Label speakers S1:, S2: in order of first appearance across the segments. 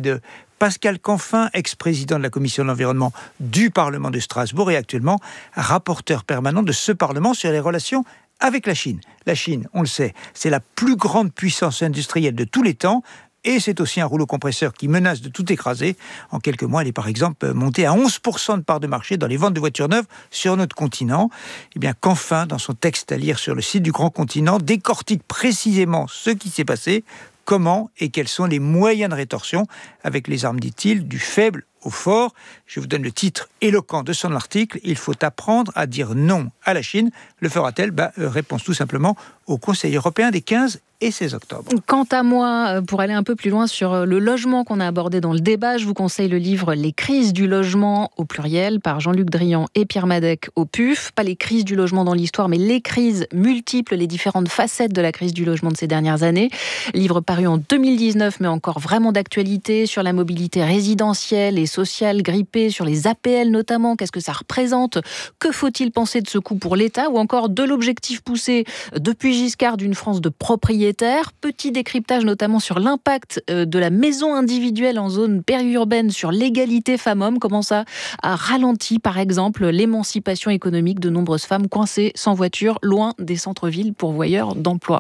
S1: de Pascal Canfin, ex-président de la Commission de l'Environnement du Parlement de Strasbourg et actuellement rapporteur permanent de ce Parlement sur les relations avec la Chine. La Chine, on le sait, c'est la plus grande puissance industrielle de tous les temps. Et c'est aussi un rouleau compresseur qui menace de tout écraser. En quelques mois, elle est par exemple montée à 11% de part de marché dans les ventes de voitures neuves sur notre continent. Eh bien, Canfin, dans son texte à lire sur le site du Grand Continent, décortique précisément ce qui s'est passé, comment et quels sont les moyens de rétorsion avec les armes, dit-il, du faible au fort. Je vous donne le titre éloquent de son article. Il faut apprendre à dire non à la Chine. Le fera-t-elle ? Réponse tout simplement au Conseil européen des 15 et 16 octobre.
S2: Quant à moi, pour aller un peu plus loin sur le logement qu'on a abordé dans le débat, je vous conseille le livre « Les crises du logement » au pluriel par Jean-Luc Drian et Pierre Madec au PUF. Pas les crises du logement dans l'histoire, mais les crises multiples, les différentes facettes de la crise du logement de ces dernières années. Livre paru en 2019, mais encore vraiment d'actualité sur la mobilité résidentielle et sociale grippée, sur les APL notamment. Qu'est-ce que ça représente ? Que faut-il penser de ce coût pour l'État ? Ou encore de l'objectif poussé depuis Giscard d'une France de propriétaires. Petit décryptage notamment sur l'impact de la maison individuelle en zone périurbaine sur l'égalité femmes-hommes. Comment ça a ralenti, par exemple, l'émancipation économique de nombreuses femmes coincées sans voiture, loin des centres-villes pourvoyeurs d'emploi.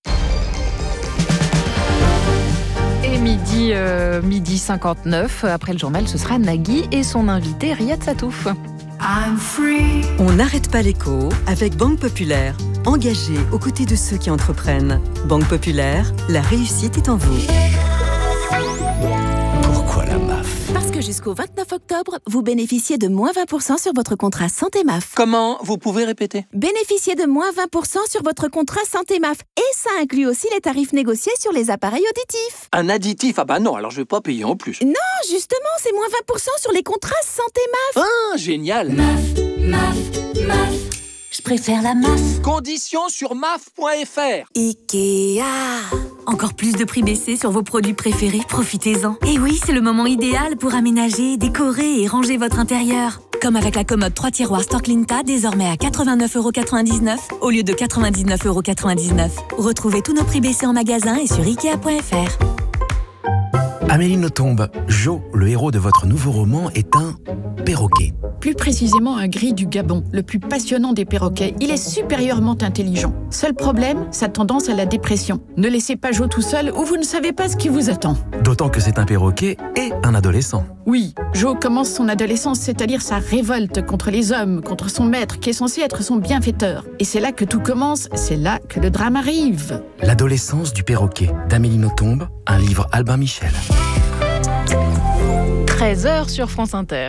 S2: Et midi 59, après le journal, ce sera Nagui et son invité Riyad Satouf.
S3: On n'arrête pas l'écho avec Banque Populaire. Engagée aux côtés de ceux qui entreprennent. Banque Populaire, la réussite est en vous.
S4: Pourquoi la MAF ?
S5: Parce que jusqu'au 29 octobre, vous bénéficiez de moins 20% sur votre contrat Santé MAF.
S4: Comment ? Vous pouvez répéter ?
S5: Bénéficiez de moins 20% sur votre contrat Santé MAF. Et ça inclut aussi les tarifs négociés sur les appareils auditifs.
S4: Un additif ? Ah bah non, alors je vais pas payer en plus.
S5: Non, justement, c'est moins 20% sur les contrats Santé MAF.
S4: Ah, génial !
S6: MAF. Je préfère la MAF.
S4: Conditions sur maf.fr.
S7: Ikea. Encore plus de prix baissés sur vos produits préférés, profitez-en. Et oui, c'est le moment idéal pour aménager, décorer et ranger votre intérieur. Comme avec la commode 3 tiroirs Storklinta, désormais à 89,99€ au lieu de 99,99€. Retrouvez tous nos prix baissés en magasin et sur Ikea.fr.
S8: Amélie Nothomb, Jo, le héros de votre nouveau roman, est un perroquet.
S9: Plus précisément un gris du Gabon, le plus passionnant des perroquets. Il est supérieurement intelligent. Seul problème, sa tendance à la dépression. Ne laissez pas Jo tout seul ou vous ne savez pas ce qui vous attend.
S8: D'autant que c'est un perroquet et un adolescent.
S9: Oui, Jo commence son adolescence, c'est-à-dire sa révolte contre les hommes, contre son maître qui est censé être son bienfaiteur. Et c'est là que tout commence, c'est là que le drame arrive.
S8: L'adolescence du perroquet, d'Amélie Nothomb, un livre Albin Michel.
S2: 13h sur France Inter.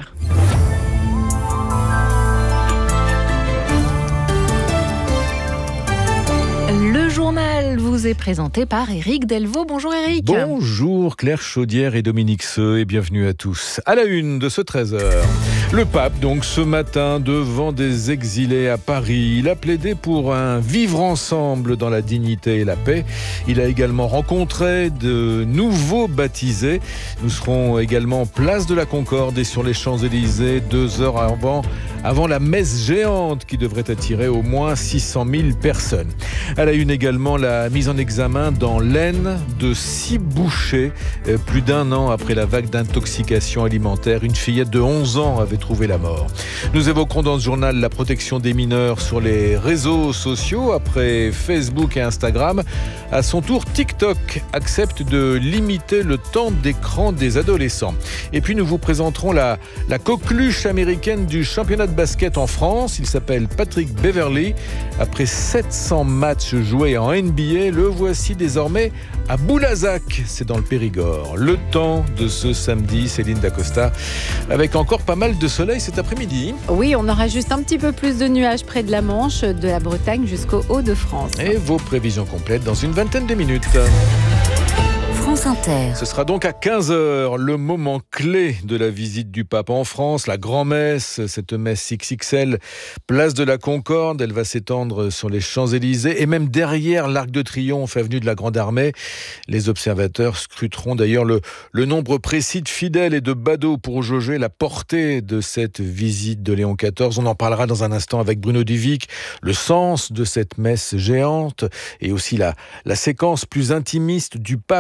S2: Le journal vous est présenté par Éric Delvaux. Bonjour Éric.
S10: Bonjour Claire Chaudière et Dominique Seux et bienvenue à tous. À la une de ce 13h, le pape donc ce matin devant des exilés à Paris. Il a plaidé pour un vivre ensemble dans la dignité et la paix. Il a également rencontré de nouveaux baptisés. Nous serons également place de la Concorde et sur les Champs-Élysées 2 heures avant la messe géante qui devrait attirer au moins 600 000 personnes. À la une également la mise en examen dans l'Aisne de 6 bouchers. Plus d'1 an après la vague d'intoxication alimentaire, une fillette de 11 ans avait trouvé la mort. Nous évoquerons dans ce journal la protection des mineurs sur les réseaux sociaux. Après Facebook et Instagram, à son tour TikTok accepte de limiter le temps d'écran des adolescents. Et puis nous vous présenterons la coqueluche américaine du championnat de basket en France. Il s'appelle Patrick Beverley. Après 700 matchs joués en NBA, le voici désormais à Boulazac, c'est dans le Périgord. Le temps de ce samedi, Céline Dacosta, avec encore pas mal de soleil cet après-midi.
S11: Oui, on aura juste un petit peu plus de nuages près de la Manche, de la Bretagne jusqu'au Hauts-de-France.
S10: Et vos prévisions complètes dans une vingtaine de minutes.
S7: France Inter.
S10: Ce sera donc à 15h, le moment clé de la visite du pape en France, la grand-messe, cette messe XXL, place de la Concorde. Elle va s'étendre sur les Champs-Élysées et même derrière l'Arc de Triomphe, avenue de la Grande Armée. Les observateurs scruteront d'ailleurs le nombre précis de fidèles et de badauds pour jauger la portée de cette visite de Léon XIV. On en parlera dans un instant avec Bruno Duvic, le sens de cette messe géante et aussi la séquence plus intimiste du pape ce matin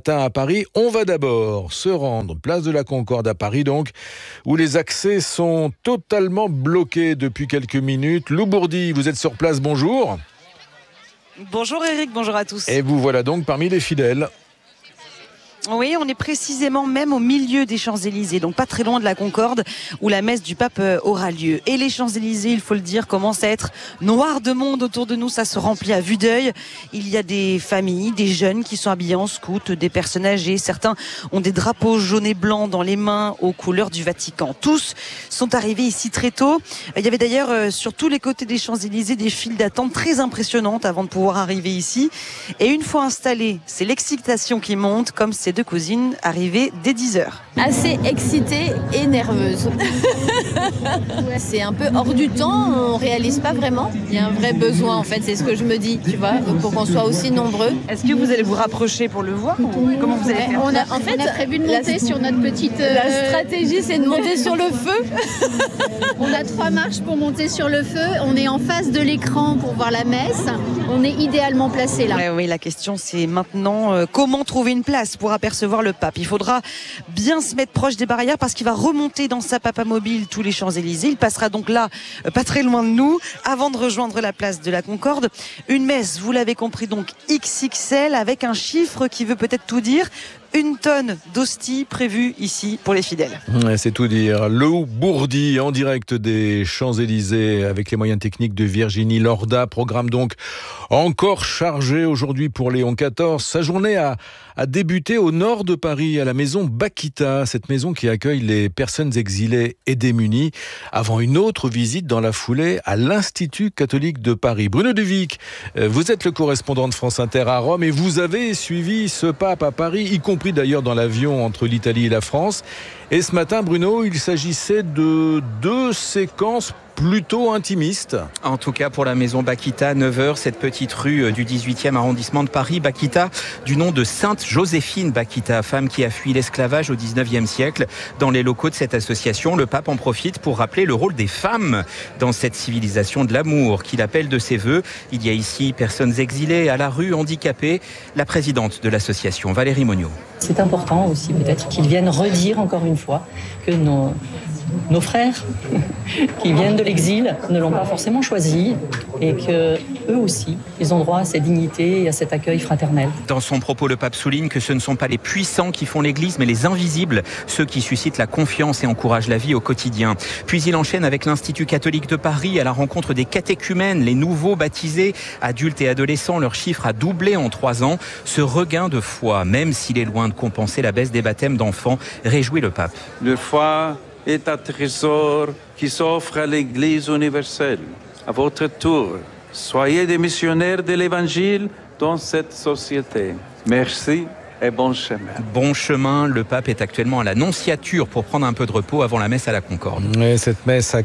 S10: matin à Paris. On va d'abord se rendre place de la Concorde à Paris, donc, où les accès sont totalement bloqués depuis quelques minutes. Lou Bourdi, vous êtes sur place, bonjour.
S12: Bonjour Eric, bonjour à tous.
S10: Et vous voilà donc parmi les fidèles.
S12: Oui, on est précisément même au milieu des Champs-Élysées, donc pas très loin de la Concorde, où la messe du pape aura lieu. Et les Champs-Élysées, il faut le dire, commencent à être noirs de monde autour de nous, ça se remplit à vue d'œil. Il y a des familles, des jeunes qui sont habillés en scouts, des personnes âgées, certains ont des drapeaux jaunes et blancs dans les mains aux couleurs du Vatican. Tous sont arrivés ici très tôt. Il y avait d'ailleurs sur tous les côtés des Champs-Élysées des files d'attente très impressionnantes avant de pouvoir arriver ici. Et une fois installés, c'est l'excitation qui monte, comme ces deux cousines arrivées dès 10h.
S13: Assez excitée et nerveuse. C'est un peu hors du temps, on réalise pas vraiment. Il y a un vrai besoin en fait, c'est ce que je me dis, tu vois, pour qu'on soit aussi nombreux.
S12: Est-ce que vous allez vous rapprocher pour le voir ou comment vous allez faire ?
S13: On a prévu de monter sur notre petite... La stratégie, c'est de monter sur le feu.
S14: On a 3 marches pour monter sur le feu. On est en face de l'écran pour voir la messe. On est idéalement placé là.
S12: Oui, la question c'est maintenant comment trouver une place pour apercevoir le pape. Il faudra bien se mettre proche des barrières parce qu'il va remonter dans sa papamobile tous les Champs-Élysées. Il passera donc là, pas très loin de nous, avant de rejoindre la place de la Concorde. Une messe, vous l'avez compris, donc XXL, avec un chiffre qui veut peut-être tout dire. 1 tonne d'hosties prévues ici pour les fidèles.
S10: C'est tout dire. Lou Bourdi en direct des Champs-Élysées avec les moyens techniques de Virginie Lorda. Programme donc encore chargé aujourd'hui pour Léon XIV. Sa journée a débuté au nord de Paris, à la maison Bakita, cette maison qui accueille les personnes exilées et démunies, avant une autre visite dans la foulée à l'Institut catholique de Paris. Bruno Duvic, vous êtes le correspondant de France Inter à Rome et vous avez suivi ce pape à Paris, y compris d'ailleurs dans l'avion entre l'Italie et la France. Et ce matin, Bruno, il s'agissait de 2 séquences plutôt intimiste.
S15: En tout cas pour la maison Bakita, 9h, cette petite rue du 18e arrondissement de Paris. Bakita, du nom de Sainte Joséphine Bakita, femme qui a fui l'esclavage au 19e siècle. Dans les locaux de cette association, le pape en profite pour rappeler le rôle des femmes dans cette civilisation de l'amour qu'il appelle de ses voeux. Il y a ici personnes exilées, à la rue, handicapées. La présidente de l'association, Valérie Monniot.
S16: C'est important aussi peut-être qu'ils viennent redire encore une fois que nos frères qui viennent de l'exil ne l'ont pas forcément choisi et que eux aussi, ils ont droit à cette dignité et à cet accueil fraternel.
S15: Dans son propos, le pape souligne que ce ne sont pas les puissants qui font l'Église, mais les invisibles, ceux qui suscitent la confiance et encouragent la vie au quotidien. Puis il enchaîne avec l'Institut catholique de Paris à la rencontre des catéchumènes, les nouveaux baptisés, adultes et adolescents. Leur chiffre a doublé en 3 ans. Ce regain de foi, même s'il est loin de compenser la baisse des baptêmes d'enfants, réjouit le pape.
S17: Le foi est un trésor qui s'offre à l'Église universelle. À votre tour, soyez des missionnaires de l'Évangile dans cette société. Merci et bon chemin.
S15: Bon chemin, le pape est actuellement à la Nonciature pour prendre un peu de repos avant la messe à la Concorde.
S10: Et cette messe à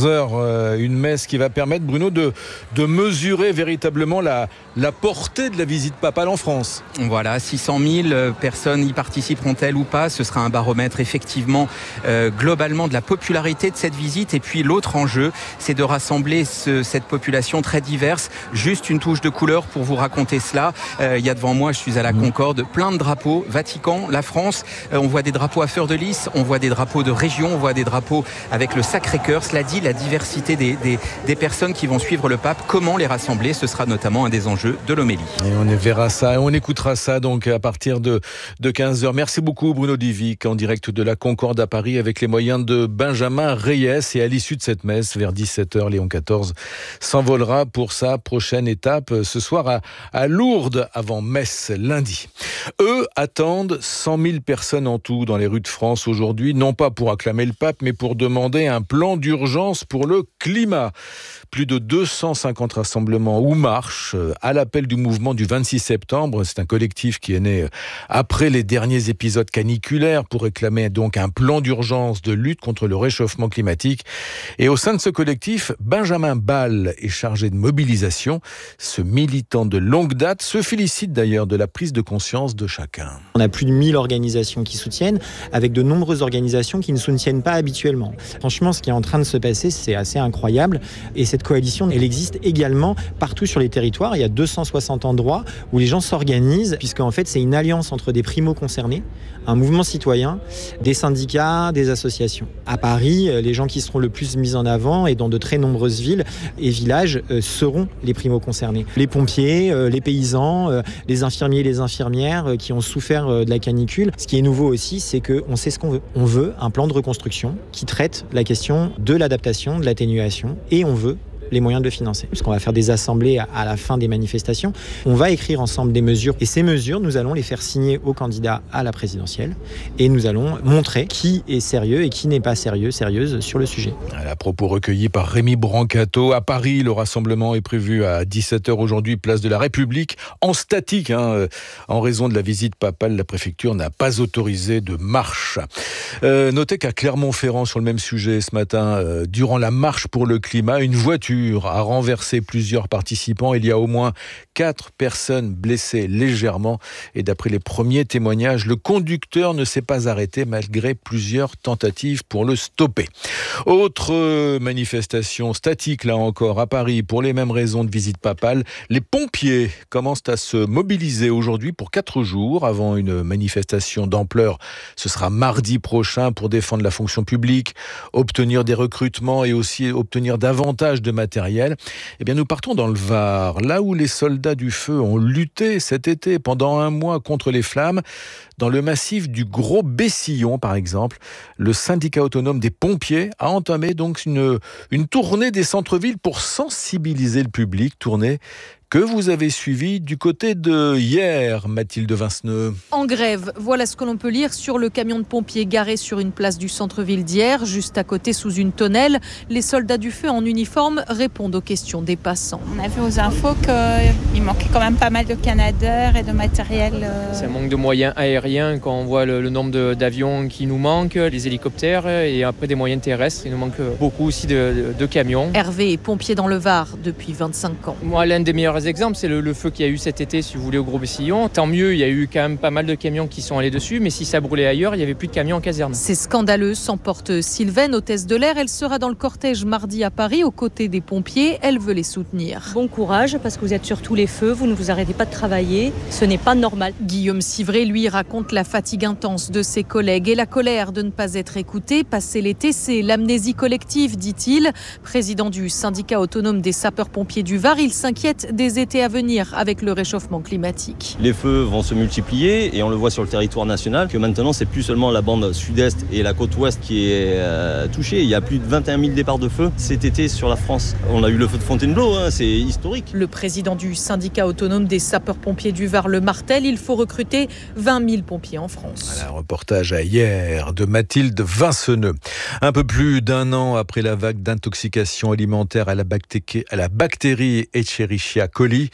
S10: 15h, une messe qui va permettre, Bruno, de mesurer véritablement la portée de la visite papale en France.
S15: Voilà, 600 000 personnes y participeront-elles ou pas ? Ce sera un baromètre effectivement globalement de la popularité de cette visite. Et puis l'autre enjeu, c'est de rassembler cette population très diverse. Juste une touche de couleur pour vous raconter cela. Il y a devant moi, je suis à la Concorde, plein de drapeaux, Vatican, la France. On voit des drapeaux à fleur de lys, on voit des drapeaux de région, on voit des drapeaux avec le Sacré-Cœur. Cela dit, la diversité des personnes qui vont suivre le pape, comment les rassembler, ce sera notamment un des enjeux de l'homélie.
S10: Et on verra ça, et on écoutera ça donc à partir de 15h. Merci beaucoup Bruno Duvic en direct de la Concorde à Paris avec les moyens de Benjamin Reyes. Et à l'issue de cette messe, vers 17h, Léon XIV s'envolera pour sa prochaine étape ce soir à Lourdes avant messe lundi. Eux attendent 100 000 personnes en tout dans les rues de France aujourd'hui, non pas pour acclamer le pape, mais pour demander un plan d'urgence pour le climat. Plus de 250 rassemblements ou marches à l'appel du mouvement du 26 septembre. C'est un collectif qui est né après les derniers épisodes caniculaires pour réclamer donc un plan d'urgence de lutte contre le réchauffement climatique. Et au sein de ce collectif, Benjamin Ball est chargé de mobilisation. Ce militant de longue date se félicite d'ailleurs de la prise de conscience de chacun. chacun.
S18: On a plus de 1000 organisations qui soutiennent, avec de nombreuses organisations qui ne soutiennent pas habituellement. Franchement, ce qui est en train de se passer, c'est assez incroyable. Et cette coalition, elle existe également partout sur les territoires. Il y a 260 endroits où les gens s'organisent, puisqu'en fait, c'est une alliance entre des primo-concernés, un mouvement citoyen, des syndicats, des associations. À Paris, les gens qui seront le plus mis en avant, et dans de très nombreuses villes et villages, seront les primo-concernés. Les pompiers, les paysans, les infirmiers et les infirmières qui ont souffert de la canicule. Ce qui est nouveau aussi, c'est qu'on sait ce qu'on veut. On veut un plan de reconstruction qui traite la question de l'adaptation, de l'atténuation, et on veut les moyens de le financer. Puisqu'on va faire des assemblées à la fin des manifestations, on va écrire ensemble des mesures. Et ces mesures, nous allons les faire signer aux candidats à la présidentielle. Et nous allons montrer qui est sérieux et qui n'est pas sérieuse sur le sujet.
S10: À propos recueillis par Rémi Brancato, à Paris, le rassemblement est prévu à 17h aujourd'hui, place de la République, en statique. En raison de la visite papale, la préfecture n'a pas autorisé de marche. Notez qu'à Clermont-Ferrand, sur le même sujet ce matin, durant la marche pour le climat, une voiture a renversé plusieurs participants. Il y a au moins 4 personnes blessées légèrement. Et d'après les premiers témoignages, le conducteur ne s'est pas arrêté malgré plusieurs tentatives pour le stopper. Autre manifestation statique, là encore, à Paris, pour les mêmes raisons de visite papale. Les pompiers commencent à se mobiliser aujourd'hui pour 4 jours avant une manifestation d'ampleur. Ce sera mardi prochain pour défendre la fonction publique, obtenir des recrutements et aussi obtenir davantage de matériel. Eh bien, nous partons dans le Var, là où les soldats du feu ont lutté cet été pendant 1 mois contre les flammes. Dans le massif du Gros Bessillon, par exemple, le syndicat autonome des pompiers a entamé donc une tournée des centres-villes pour sensibiliser le public. Tournée que vous avez suivi du côté de Hyères, Mathilde Vinceneux.
S19: En grève, voilà ce que l'on peut lire sur le camion de pompiers garé sur une place du centre-ville d'Hyères, juste à côté sous une tonnelle. Les soldats du feu en uniforme répondent aux questions des passants.
S20: On a vu aux infos qu'il manquait quand même pas mal de canadeurs et de matériel.
S21: C'est un manque de moyens aériens quand on voit le nombre d'avions qui nous manquent, les hélicoptères et après des moyens terrestres. Il nous manque beaucoup aussi de camions.
S19: Hervé est pompier dans le Var depuis 25 ans.
S21: Moi, l'un des meilleurs exemples, c'est le feu qu'il y a eu cet été, si vous voulez, au Gros Bessillon. Tant mieux, il y a eu quand même pas mal de camions qui sont allés dessus, mais si ça brûlait ailleurs, il n'y avait plus de camions en caserne.
S19: C'est scandaleux, s'emporte Sylvaine, hôtesse de l'air. Elle sera dans le cortège mardi à Paris, aux côtés des pompiers. Elle veut les soutenir.
S22: Bon courage, parce que vous êtes sur tous les feux, vous ne vous arrêtez pas de travailler. Ce n'est pas normal.
S19: Guillaume Civray, lui, raconte la fatigue intense de ses collègues et la colère de ne pas être écouté. Passer l'été, c'est l'amnésie collective, dit-il. Président du syndicat autonome des sapeurs-pompiers du Var, il s'inquiète des étés à venir avec le réchauffement climatique.
S23: Les feux vont se multiplier et on le voit sur le territoire national que maintenant c'est plus seulement la bande sud-est et la côte ouest qui est touchée. Il y a plus de 21 000 départs de feu cet été sur la France. On a eu le feu de Fontainebleau, c'est historique.
S19: Le président du syndicat autonome des sapeurs-pompiers du Var le martèle, il faut recruter 20 000 pompiers en France.
S10: Voilà, un reportage à Hyères de Mathilde Vinceneux. Un peu plus d'1 an après la vague d'intoxication alimentaire à la bactérie Escherichia coli,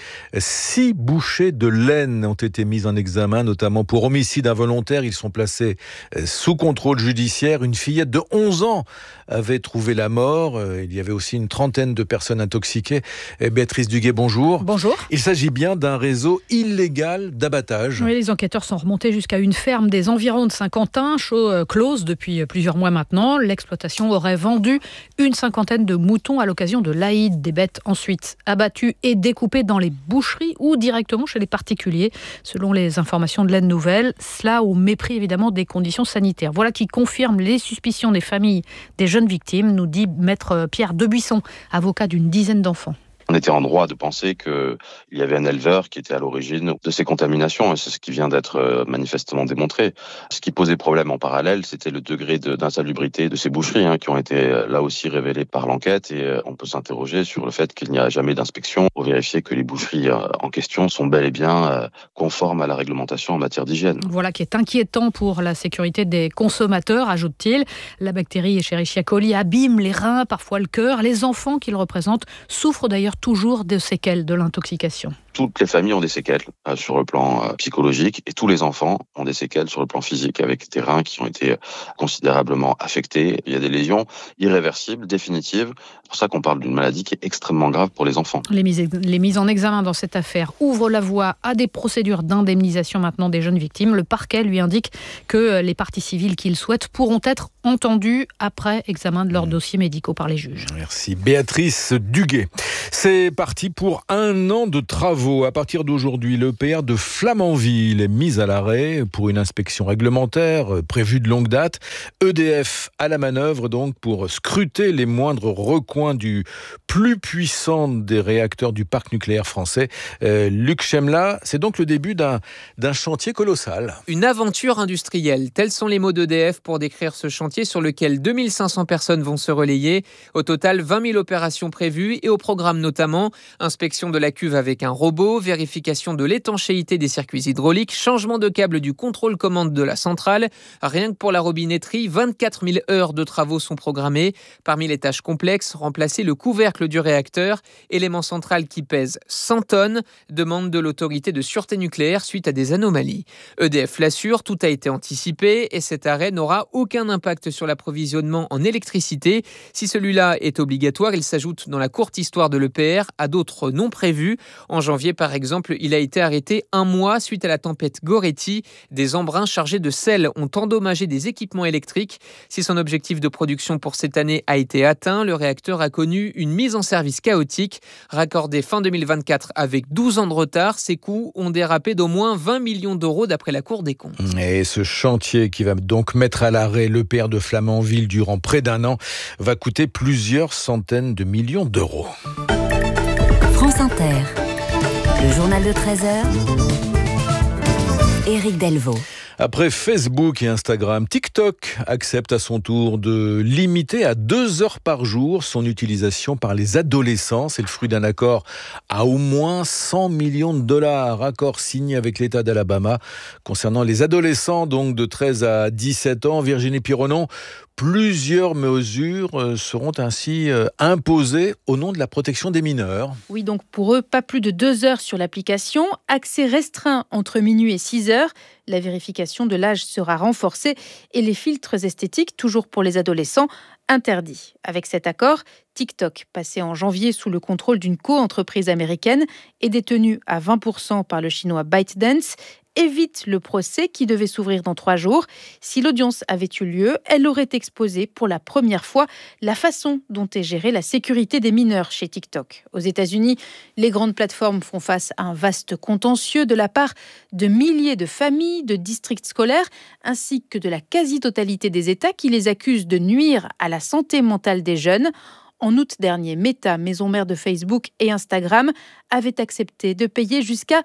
S10: 6 bouchers de laine ont été mis en examen, notamment pour homicide involontaire. Ils sont placés sous contrôle judiciaire. Une fillette de 11 ans avait trouvé la mort. Il y avait aussi une trentaine de personnes intoxiquées. Béatrice Duguay, bonjour.
S24: Bonjour.
S10: Il s'agit bien d'un réseau illégal d'abattage.
S24: Oui, les enquêteurs sont remontés jusqu'à une ferme des environs de Saint-Quentin, close depuis plusieurs mois maintenant. L'exploitation aurait vendu une 50aine de moutons à l'occasion de l'Aïd, des bêtes ensuite abattues et découpées dans les boucheries ou directement chez les particuliers, selon les informations de l'Aide Nouvelle. Cela au mépris évidemment des conditions sanitaires. Voilà qui confirme les suspicions des familles des jeunes victimes, nous dit maître Pierre Debuisson, avocat d'une dizaine d'enfants.
S25: On était en droit de penser qu'il y avait un éleveur qui était à l'origine de ces contaminations, et c'est ce qui vient d'être manifestement démontré. Ce qui posait problème en parallèle, c'était le degré d'insalubrité de ces boucheries, qui ont été là aussi révélées par l'enquête, et on peut s'interroger sur le fait qu'il n'y a jamais d'inspection pour vérifier que les boucheries en question sont bel et bien conformes à la réglementation en matière d'hygiène.
S24: Voilà qui est inquiétant pour la sécurité des consommateurs, ajoute-t-il. La bactérie Escherichia coli abîme les reins, parfois le cœur. Les enfants qu'il représente souffrent d'ailleurs toujours de séquelles de l'intoxication.
S25: Toutes les familles ont des séquelles sur le plan psychologique et tous les enfants ont des séquelles sur le plan physique avec des reins qui ont été considérablement affectés. Il y a des lésions irréversibles, définitives. C'est pour ça qu'on parle d'une maladie qui est extrêmement grave pour les enfants.
S24: Les mises en examen dans cette affaire ouvrent la voie à des procédures d'indemnisation maintenant des jeunes victimes. Le parquet lui indique que les parties civiles qu'il souhaite pourront être entendues après examen de leurs dossiers médicaux par les juges.
S10: Merci Béatrice Duguet. C'est parti pour 1 an de travaux. À partir d'aujourd'hui, l'EPR de Flamanville est mis à l'arrêt pour une inspection réglementaire prévue de longue date. EDF à la manœuvre donc pour scruter les moindres recoins du plus puissant des réacteurs du parc nucléaire français. Luc Chemla, c'est donc le début d'un chantier colossal.
S1: Une aventure industrielle, tels sont les mots d'EDF pour décrire ce chantier sur lequel 2500 personnes vont se relayer. Au total, 20 000 opérations prévues et au programme notamment inspection de la cuve avec un robot, vérification de l'étanchéité des circuits hydrauliques, changement de câble du contrôle-commande de la centrale. Rien que pour la robinetterie, 24 000 heures de travaux sont programmées. Parmi les tâches complexes, remplacer le couvercle du réacteur, élément central qui pèse 100 tonnes, demande de l'autorité de sûreté nucléaire suite à des anomalies. EDF l'assure, tout a été anticipé et cet arrêt n'aura aucun impact sur l'approvisionnement en électricité. Si celui-là est obligatoire, il s'ajoute dans la courte histoire de l'EPR à d'autres non prévus. En janvier, par exemple, il a été arrêté 1 mois suite à la tempête Goretti. Des embruns chargés de sel ont endommagé des équipements électriques. Si son objectif de production pour cette année a été atteint, le réacteur a connu une mise en service chaotique. Raccordé fin 2024 avec 12 ans de retard, ses coûts ont dérapé d'au moins 20 millions d'euros d'après la Cour des comptes.
S10: Et ce chantier qui va donc mettre à l'arrêt l'EPR de Flamanville durant près d'1 an va coûter plusieurs centaines de millions d'euros.
S7: France Inter. Le journal de 13h, Éric Delvaux.
S10: Après Facebook et Instagram, TikTok accepte à son tour de limiter à 2 heures par jour son utilisation par les adolescents. C'est le fruit d'un accord à au moins 100 millions de dollars. Accord signé avec l'État d'Alabama concernant les adolescents donc de 13 à 17 ans. Virginie Pironon, plusieurs mesures seront ainsi imposées au nom de la protection des mineurs.
S2: Oui, donc pour eux, pas plus de 2 heures sur l'application. Accès restreint entre minuit et 6 heures. La vérification de l'âge sera renforcée et les filtres esthétiques, toujours pour les adolescents, interdits. Avec cet accord, TikTok, passé en janvier sous le contrôle d'une co-entreprise américaine et détenu à 20% par le chinois ByteDance, évite le procès qui devait s'ouvrir dans 3 jours. Si l'audience avait eu lieu, elle aurait exposé pour la première fois la façon dont est gérée la sécurité des mineurs chez TikTok. Aux États-Unis, les grandes plateformes font face à un vaste contentieux de la part de milliers de familles, de districts scolaires, ainsi que de la quasi-totalité des États qui les accusent de nuire à la santé mentale des jeunes. En août dernier, Meta, maison mère de Facebook et Instagram, avait accepté de payer jusqu'à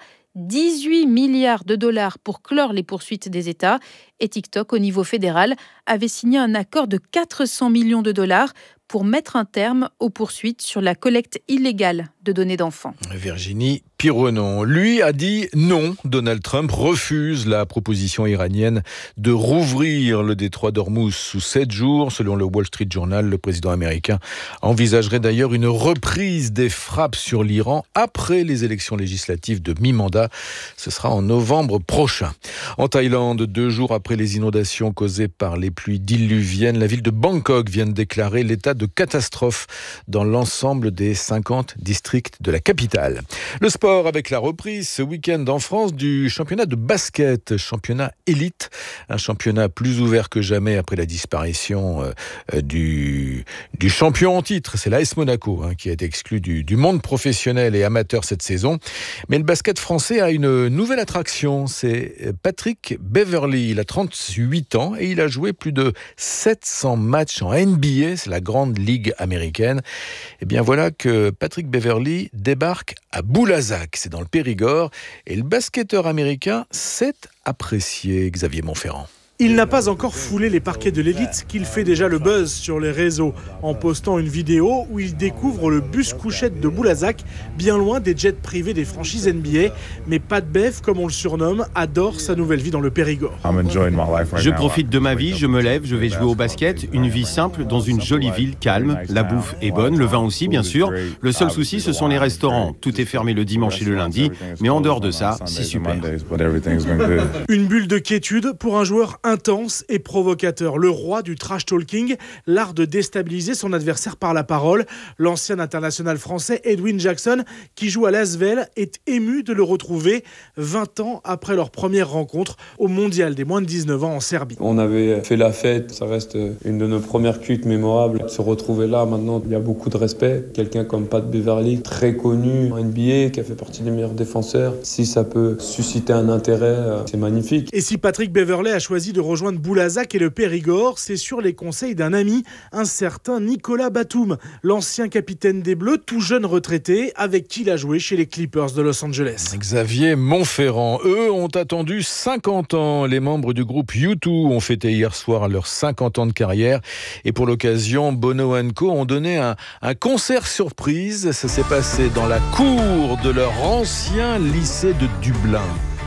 S2: 18 milliards de dollars pour clore les poursuites des États. Et TikTok, au niveau fédéral, avait signé un accord de 400 millions de dollars pour mettre un terme aux poursuites sur la collecte illégale de données d'enfants.
S10: Virginie Pironon, lui, a dit non. Donald Trump refuse la proposition iranienne de rouvrir le détroit d'Ormuz sous 7 jours. Selon le Wall Street Journal, le président américain envisagerait d'ailleurs une reprise des frappes sur l'Iran après les élections législatives de mi-mandat. Ce sera en novembre prochain. En Thaïlande, 2 jours après les inondations causées par les pluies diluviennes, la ville de Bangkok vient de déclarer l'état de catastrophe dans l'ensemble des 50 districts de la capitale. Le sport avec la reprise ce week-end en France du championnat de basket, championnat élite, un championnat plus ouvert que jamais après la disparition du champion en titre. C'est l'AS Monaco qui a été exclu du monde professionnel et amateur cette saison. Mais le basket français a une nouvelle attraction, c'est Patrick Beverley. Il a 38 ans et il a joué plus de 700 matchs en NBA, c'est la grande ligue américaine. Et bien voilà que Patrick Beverley débarque à Boulazac, c'est dans le Périgord, et le basketteur américain s'est apprécié, Xavier Montferrand.
S3: Il n'a pas encore foulé les parquets de l'élite qu'il fait déjà le buzz sur les réseaux en postant une vidéo où il découvre le bus couchette de Boulazac, bien loin des jets privés des franchises NBA. Mais Pat Bev, comme on le surnomme, adore sa nouvelle vie dans le Périgord.
S4: Je profite de ma vie, je me lève, je vais jouer au basket, une vie simple dans une jolie ville calme. La bouffe est bonne, le vin aussi bien sûr. Le seul souci, ce sont les restaurants. Tout est fermé le dimanche et le lundi, mais en dehors de ça, c'est super.
S3: Une bulle de quiétude pour un joueur intense et provocateur, le roi du trash talking, l'art de déstabiliser son adversaire par la parole. L'ancien international français Edwin Jackson, qui joue à l'Asvel, est ému de le retrouver 20 ans après leur première rencontre au mondial des moins de 19 ans en Serbie.
S5: On avait fait la fête, ça reste une de nos premières cuites mémorables. Se retrouver là, maintenant, il y a beaucoup de respect. Quelqu'un comme Pat Beverley, très connu en NBA, qui a fait partie des meilleurs défenseurs. Si ça peut susciter un intérêt, c'est magnifique.
S3: Et si Patrick Beverley a choisi de rejoindre Boulazac et le Périgord, c'est sur les conseils d'un ami, un certain Nicolas Batum, l'ancien capitaine des Bleus, tout jeune retraité, avec qui il a joué chez les Clippers de Los Angeles.
S10: Xavier Montferrand, eux, ont attendu 50 ans. Les membres du groupe U2 ont fêté hier soir leurs 50 ans de carrière. Et pour l'occasion, Bono & Co ont donné un concert surprise. Ça s'est passé dans la cour de leur ancien lycée de Dublin.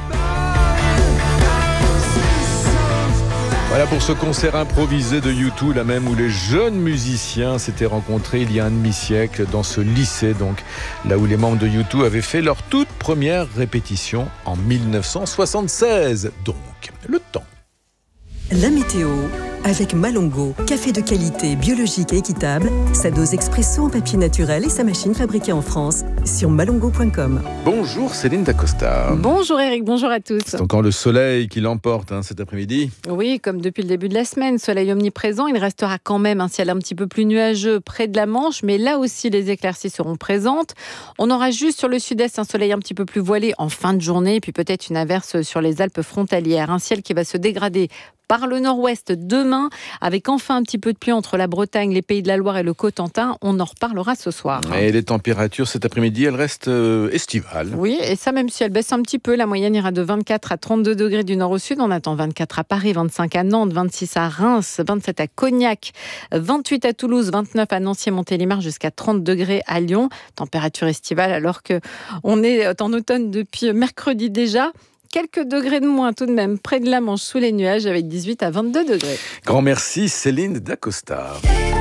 S10: Voilà pour ce concert improvisé de U2, là même où les jeunes musiciens s'étaient rencontrés il y a un demi-siècle dans ce lycée, donc là où les membres de U2 avaient fait leur toute première répétition en 1976. Donc, le temps.
S6: La météo avec Malongo, café de qualité, biologique et équitable, sa dose expresso en papier naturel et sa machine fabriquée en France sur malongo.com.
S10: Bonjour Céline Dacosta.
S11: Bonjour Eric, bonjour à tous.
S10: C'est encore le soleil qui l'emporte cet après-midi.
S11: Oui, comme depuis le début de la semaine, soleil omniprésent, il restera quand même un ciel un petit peu plus nuageux près de la Manche, mais là aussi les éclaircies seront présentes. On aura juste sur le sud-est un soleil un petit peu plus voilé en fin de journée, et puis peut-être une averse sur les Alpes frontalières. Un ciel qui va se dégrader par le nord-ouest demain, avec enfin un petit peu de pluie entre la Bretagne, les Pays de la Loire et le Cotentin. On en reparlera ce soir.
S10: Et les températures cet après-midi, elles restent estivales.
S11: Oui, et ça même si elles baissent un petit peu. La moyenne ira de 24 à 32 degrés du nord au sud. On attend 24 à Paris, 25 à Nantes, 26 à Reims, 27 à Cognac, 28 à Toulouse, 29 à Nancy et Montélimar, jusqu'à 30 degrés à Lyon. Température estivale alors qu'on est en automne depuis mercredi déjà. Quelques degrés de moins tout de même près de la Manche sous les nuages avec 18 à 22 degrés.
S10: Grand merci Céline Dacosta.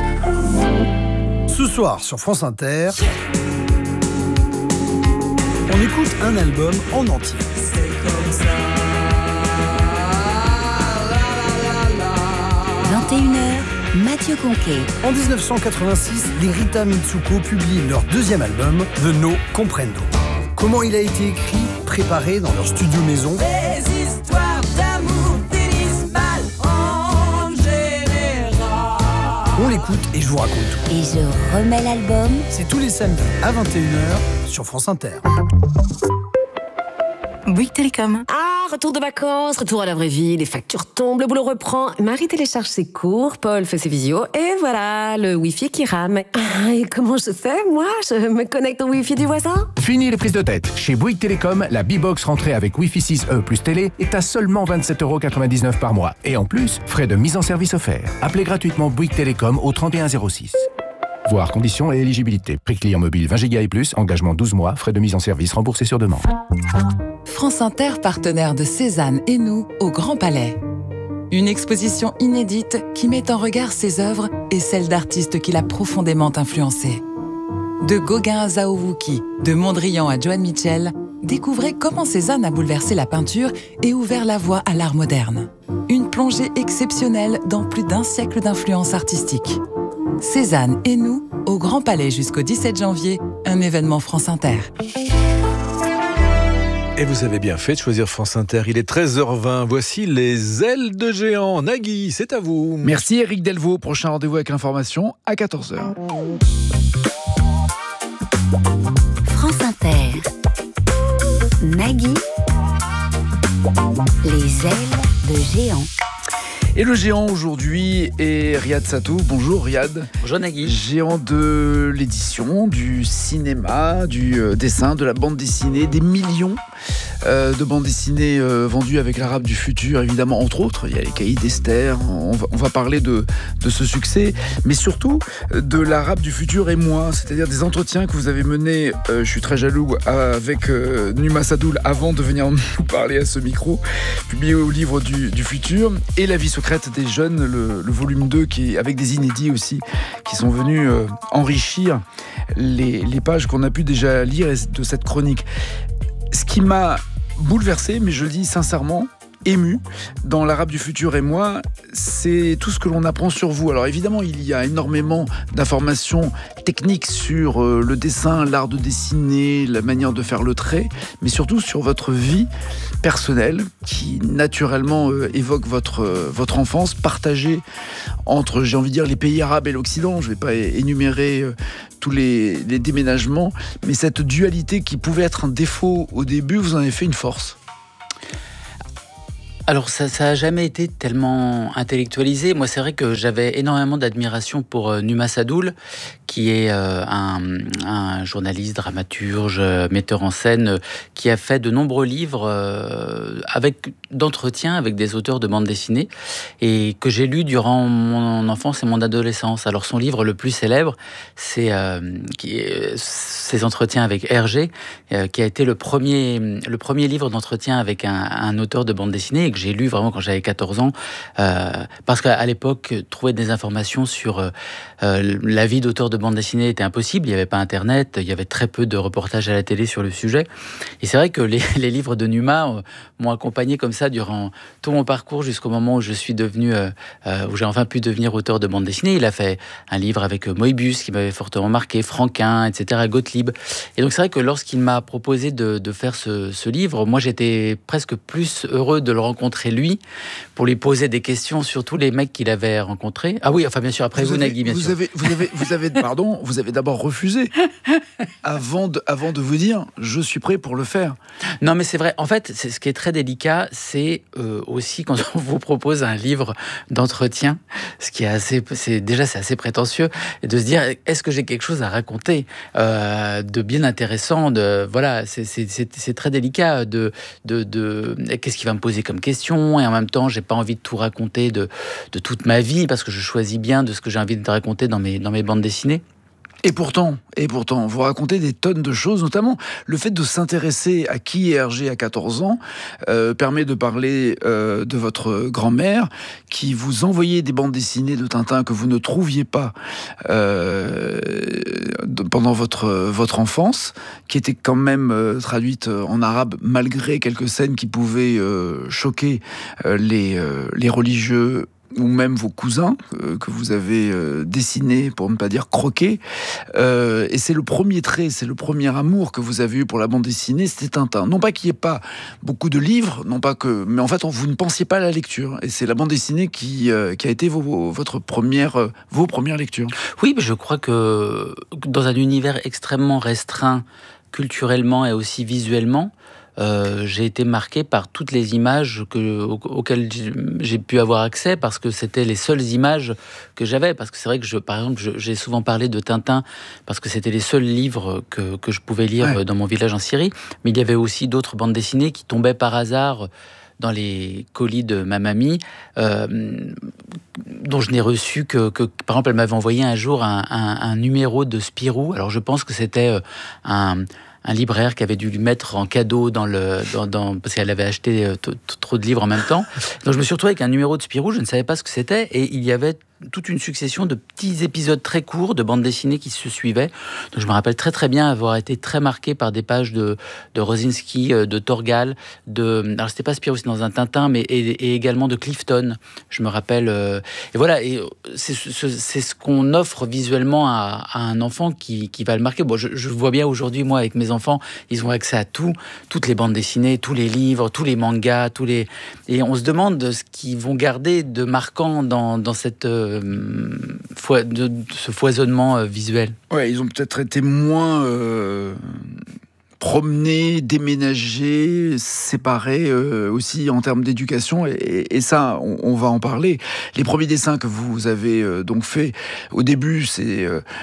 S9: Ce soir sur France Inter, on écoute un album en entier. C'est comme ça.
S7: 21h, Mathieu Conquet.
S9: En 1986, les Rita Mitsuko publient leur deuxième album, The No Comprendo. Comment il a été écrit, préparé dans leur studio maison.
S26: Les histoires d'amour finissent mal en général.
S9: On l'écoute et je vous raconte tout.
S7: Et je remets l'album.
S9: C'est tous les samedis à 21h sur France Inter.
S27: Bouygues Télécom. Ah, retour de vacances, retour à la vraie vie, les factures tombent, le boulot reprend. Marie télécharge ses cours, Paul fait ses visios, et voilà, le Wi-Fi qui rame. Ah, et comment je fais, moi? Je me connecte au Wi-Fi du voisin?
S28: Fini les prises de tête. Chez Bouygues Télécom, la B-Box rentrée avec Wi-Fi 6E plus télé est à seulement 27,99€ par mois. Et en plus, frais de mise en service offerts. Appelez gratuitement Bouygues Télécom au 3106. Voir conditions et éligibilité. Prix client mobile 20 Go et plus, engagement 12 mois, frais de mise en service remboursés sur demande.
S29: France Inter, partenaire de Cézanne et nous au Grand Palais. Une exposition inédite qui met en regard ses œuvres et celles d'artistes qui l'a profondément influencé. De Gauguin à Zhao Wuki, de Mondrian à Joan Mitchell, découvrez comment Cézanne a bouleversé la peinture et ouvert la voie à l'art moderne. Une plongée exceptionnelle dans plus d'un siècle d'influence artistique. Cézanne et nous, au Grand Palais jusqu'au 17 janvier, un événement France Inter.
S10: Et vous avez bien fait de choisir France Inter. Il est 13h20. Voici les ailes de géant. Nagui, c'est à vous.
S30: Merci Eric Delvaux. Prochain rendez-vous avec l'information à 14h.
S7: France Inter. Nagui. Les ailes de géant.
S30: Et le géant aujourd'hui est Riyad Sattou. Bonjour Riyad.
S31: Bonjour Nagui.
S30: Géant de l'édition, du cinéma, du dessin, de la bande dessinée, des millions de bande dessinée vendue avec l'Arabe du futur, évidemment, entre autres. Il y a les cahiers d'Esther. On va parler de ce succès, mais surtout de l'Arabe du futur et moi, c'est-à-dire des entretiens que vous avez menés, je suis très jaloux, avec Numa Sadoul avant de venir nous parler à ce micro, publié au livre du futur, et La vie secrète des jeunes, le volume 2, avec des inédits aussi, qui sont venus enrichir les pages qu'on a pu déjà lire de cette chronique. Ce qui m'a bouleversé, mais je le dis sincèrement, ému dans l'Arabe du futur et moi, c'est tout ce que l'on apprend sur vous. Alors évidemment, il y a énormément d'informations techniques sur le dessin, l'art de dessiner, la manière de faire le trait, mais surtout sur votre vie personnelle qui naturellement évoque votre enfance partagée entre, j'ai envie de dire, les pays arabes et l'Occident. Je ne vais pas énumérer tous les déménagements, mais cette dualité qui pouvait être un défaut au début, vous en avez fait une force.
S8: Alors ça a jamais été tellement intellectualisé. Moi, c'est vrai que j'avais énormément d'admiration pour Numa Sadoul, qui est un journaliste, dramaturge, metteur en scène, qui a fait de nombreux livres d'entretiens avec des auteurs de bande dessinée et que j'ai lu durant mon enfance et mon adolescence. Alors son livre le plus célèbre, c'est ses entretiens avec Hergé, qui a été le premier livre d'entretien avec un auteur de bande dessinée et que j'ai lu vraiment quand j'avais 14 ans, parce qu'à l'époque, trouver des informations sur la vie d'auteur de bande dessinée était impossible. Il n'y avait pas Internet, il y avait très peu de reportages à la télé sur le sujet. Et c'est vrai que les livres de Numa m'ont accompagné comme ça durant tout mon parcours jusqu'au moment où je suis devenu, où j'ai enfin pu devenir auteur de bande dessinée. Il a fait un livre avec Moebius qui m'avait fortement marqué, Franquin, etc., Gottlieb. Et donc c'est vrai que lorsqu'il m'a proposé de faire ce livre, moi j'étais presque plus heureux de le rencontrer lui, pour lui poser des questions sur tous les mecs qu'il avait rencontrés. Ah oui, enfin bien sûr, après vous, Nagui, bien sûr.
S30: Vous avez d'abord refusé avant de vous dire je suis prêt pour le faire.
S8: Non, mais c'est vrai. En fait, ce qui est très délicat, c'est aussi quand on vous propose un livre d'entretien, ce qui est assez prétentieux, et de se dire est-ce que j'ai quelque chose à raconter de bien intéressant, voilà, c'est très délicat de qu'est-ce qu'il va me poser comme question, et en même temps, j'ai pas envie de tout raconter de toute ma vie parce que je choisis bien de ce que j'ai envie de raconter dans mes bandes dessinées.
S30: Et pourtant, vous racontez des tonnes de choses, notamment le fait de s'intéresser à qui est Hergé à 14 ans permet de parler de votre grand-mère qui vous envoyait des bandes dessinées de Tintin que vous ne trouviez pas pendant votre enfance, qui étaient quand même traduites en arabe malgré quelques scènes qui pouvaient choquer les religieux ou même vos cousins que vous avez dessinés, pour ne pas dire croqués. Et c'est le premier trait, c'est le premier amour que vous avez eu pour la bande dessinée, c'était Tintin. Non pas qu'il n'y ait pas beaucoup de livres, mais en fait, vous ne pensiez pas à la lecture. Et c'est la bande dessinée qui a été vos premières lectures.
S8: Oui, mais je crois que dans un univers extrêmement restreint, culturellement et aussi visuellement, j'ai été marqué par toutes les images auxquelles j'ai pu avoir accès, parce que c'était les seules images que j'avais. Parce que c'est vrai que, par exemple, j'ai souvent parlé de Tintin parce que c'était les seuls livres que je pouvais lire dans mon village en Syrie. Mais il y avait aussi d'autres bandes dessinées qui tombaient par hasard dans les colis de ma mamie, dont je n'ai reçu que par exemple, elle m'avait envoyé un jour un numéro de Spirou. Alors je pense que c'était un libraire qui avait dû lui mettre en cadeau parce qu'elle avait acheté trop de livres en même temps. Donc je me suis retrouvé avec un numéro de Spirou, je ne savais pas ce que c'était, et il y avait toute une succession de petits épisodes très courts de bandes dessinées qui se suivaient. Donc je me rappelle très très bien avoir été très marqué par des pages de Rosinski, de Torgal, alors c'était pas Spirou, c'est dans un Tintin, mais et également de Clifton. Je me rappelle, et voilà, et c'est ce qu'on offre visuellement à un enfant qui va le marquer. Bon, je vois bien aujourd'hui, moi, avec mes enfants, ils ont accès à toutes les bandes dessinées, tous les livres, tous les mangas, et on se demande ce qu'ils vont garder de marquant dans cette ce foisonnement visuel.
S30: Ouais, ils ont peut-être été moins promener, déménager, séparer aussi en termes d'éducation. Et ça, on va en parler. Les premiers dessins que vous avez donc fait, au début, c'est...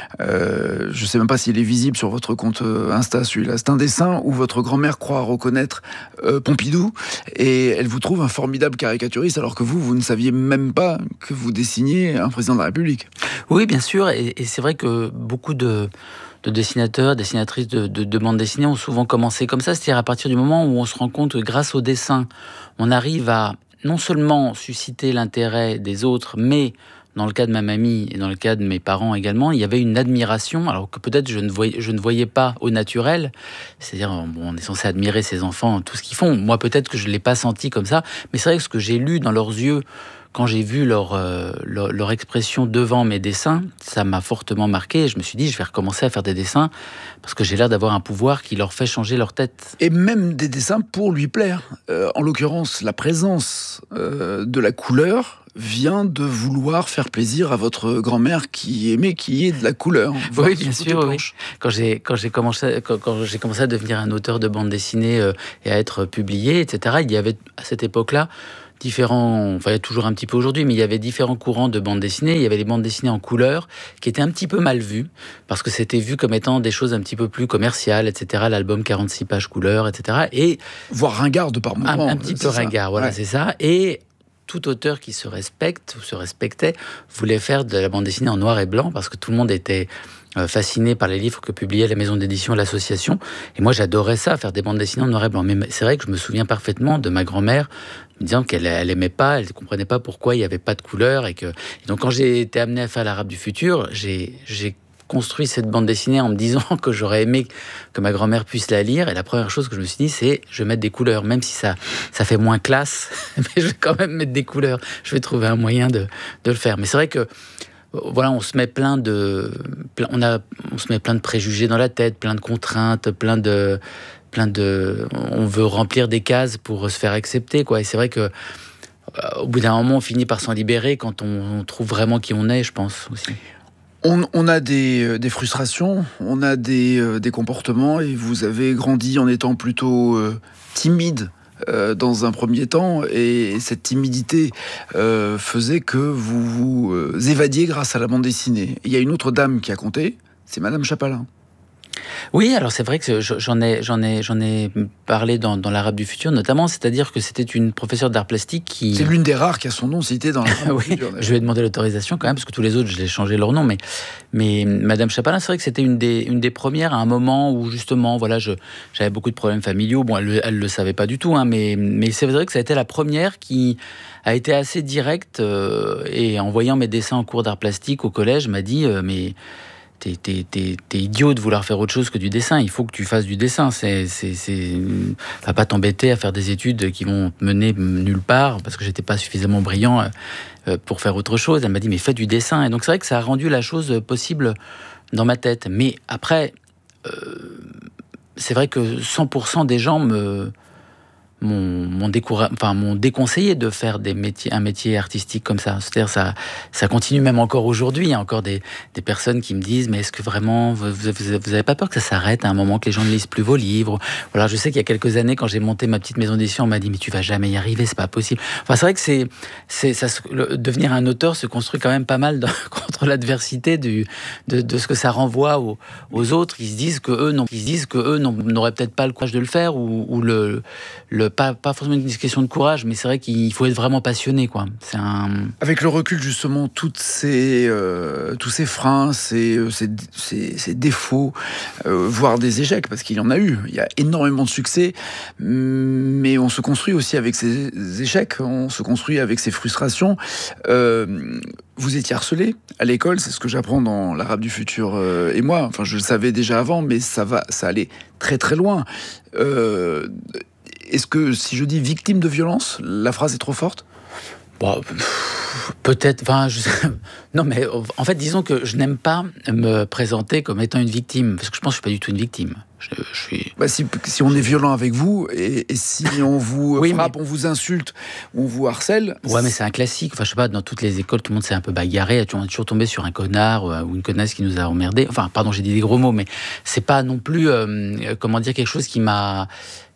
S30: je ne sais même pas s'il est visible sur votre compte Insta, celui-là. C'est un dessin où votre grand-mère croit reconnaître Pompidou et elle vous trouve un formidable caricaturiste alors que vous ne saviez même pas que vous dessiniez un président de la République.
S8: Oui, bien sûr. Et c'est vrai que beaucoup de dessinateurs, dessinatrices de bande dessinée ont souvent commencé comme ça, c'est-à-dire à partir du moment où on se rend compte que grâce au dessin, on arrive à non seulement susciter l'intérêt des autres, mais dans le cas de ma mamie et dans le cas de mes parents également, il y avait une admiration, alors que peut-être je ne voyais pas au naturel, c'est-à-dire on est censé admirer ses enfants, tout ce qu'ils font. Moi peut-être que je ne l'ai pas senti comme ça, mais c'est vrai que ce que j'ai lu dans leurs yeux, quand j'ai vu leur expression devant mes dessins, ça m'a fortement marqué et je me suis dit, je vais recommencer à faire des dessins parce que j'ai l'air d'avoir un pouvoir qui leur fait changer leur tête.
S30: Et même des dessins pour lui plaire. En l'occurrence, la présence de la couleur vient de vouloir faire plaisir à votre grand-mère qui aimait qu'il y ait de la couleur.
S8: Oui, bien sûr. Oui. Quand j'ai commencé à devenir un auteur de bande dessinée et à être publié, etc., il y avait à cette époque-là différents, enfin il y a toujours un petit peu aujourd'hui, mais il y avait différents courants de bande dessinée. Il y avait les bandes dessinées en couleur qui étaient un petit peu mal vues parce que c'était vu comme étant des choses un petit peu plus commerciales, etc. L'album 46 pages couleur, etc. Et
S30: voire ringard de par moment.
S8: Un petit peu ringard, voilà, ouais. C'est ça. Et tout auteur qui se respecte ou se respectait voulait faire de la bande dessinée en noir et blanc parce que tout le monde était fasciné par les livres que publiait la maison d'édition et l'association. Et moi, j'adorais ça, faire des bandes dessinées en noir et blanc. Mais c'est vrai que je me souviens parfaitement de ma grand-mère me disant qu'elle aimait pas, elle ne comprenait pas pourquoi il n'y avait pas de couleur. Et donc, quand j'ai été amené à faire l'Arabe du futur, j'ai construit cette bande dessinée en me disant que j'aurais aimé que ma grand-mère puisse la lire. Et la première chose que je me suis dit, c'est je vais mettre des couleurs. Même si ça fait moins classe, mais je vais quand même mettre des couleurs. Je vais trouver un moyen de le faire. Mais c'est vrai que voilà, on se met plein de préjugés dans la tête, plein de contraintes, on veut remplir des cases pour se faire accepter, quoi. Et c'est vrai que au bout d'un moment, on finit par s'en libérer quand on trouve vraiment qui on est, je pense aussi.
S30: On a des frustrations, on a des comportements, et vous avez grandi en étant plutôt timide. Dans un premier temps, et cette timidité faisait que vous évadiez grâce à la bande dessinée. Il y a une autre dame qui a compté, c'est Madame Chapalin.
S8: Oui, alors c'est vrai que j'en ai parlé dans l'Arabe du futur, notamment, c'est-à-dire que c'était une professeure d'art plastique qui...
S30: C'est l'une des rares qui a son nom cité dans l'Arabe du futur.
S8: Je lui ai demandé l'autorisation quand même, parce que tous les autres, je l'ai changé leur nom, mais Madame Chapalin, c'est vrai que c'était une des premières à un moment où justement, voilà, j'avais beaucoup de problèmes familiaux. Bon, elle le savait pas du tout, hein, mais c'est vrai que ça a été la première qui a été assez directe et en voyant mes dessins en cours d'art plastique au collège, m'a dit mais t'es idiot de vouloir faire autre chose que du dessin. Il faut que tu fasses du dessin. Va pas t'embêter à faire des études qui vont te mener nulle part parce que j'étais pas suffisamment brillant pour faire autre chose. Elle m'a dit mais fais du dessin. Et donc c'est vrai que ça a rendu la chose possible dans ma tête. Mais après, c'est vrai que 100% des gens m'ont déconseillé de faire un métier artistique comme ça. C'est-à-dire ça continue même encore aujourd'hui. Il y a encore des personnes qui me disent mais est-ce que vraiment vous avez pas peur que ça s'arrête à un moment, que les gens ne lisent plus vos livres? Voilà, je sais qu'il y a quelques années, quand j'ai monté ma petite maison d'édition, on m'a dit mais tu vas jamais y arriver, c'est pas possible. Enfin, c'est vrai que devenir un auteur se construit quand même pas mal contre l'adversité de ce que ça renvoie aux autres qui se disent que eux n'auraient peut-être pas le courage de le faire ou pas forcément une question de courage, mais c'est vrai qu'il faut être vraiment passionné, quoi.
S30: Avec le recul, justement, tous ces freins, ces défauts, voire des échecs, parce qu'il y en a eu. Il y a énormément de succès, mais on se construit aussi avec ces échecs, on se construit avec ces frustrations. Vous étiez harcelé à l'école, c'est ce que j'apprends dans l'Arabe du futur et moi. Enfin, je le savais déjà avant, mais ça allait très très loin. Est-ce que si je dis victime de violence, la phrase est trop forte ?
S8: Bon, peut-être. Enfin, non, mais en fait, disons que je n'aime pas me présenter comme étant une victime, parce que je pense que je suis pas du tout une victime. Je suis...
S30: si on est violent avec vous, et si on vous frappe, on vous insulte, on vous harcèle...
S8: Ouais, mais c'est un classique. Enfin, je sais pas, dans toutes les écoles, tout le monde s'est un peu bagarré. On est toujours tombé sur un connard ou une connasse qui nous a emmerdés. Enfin, pardon, j'ai dit des gros mots, mais c'est pas non plus, quelque chose qui m'a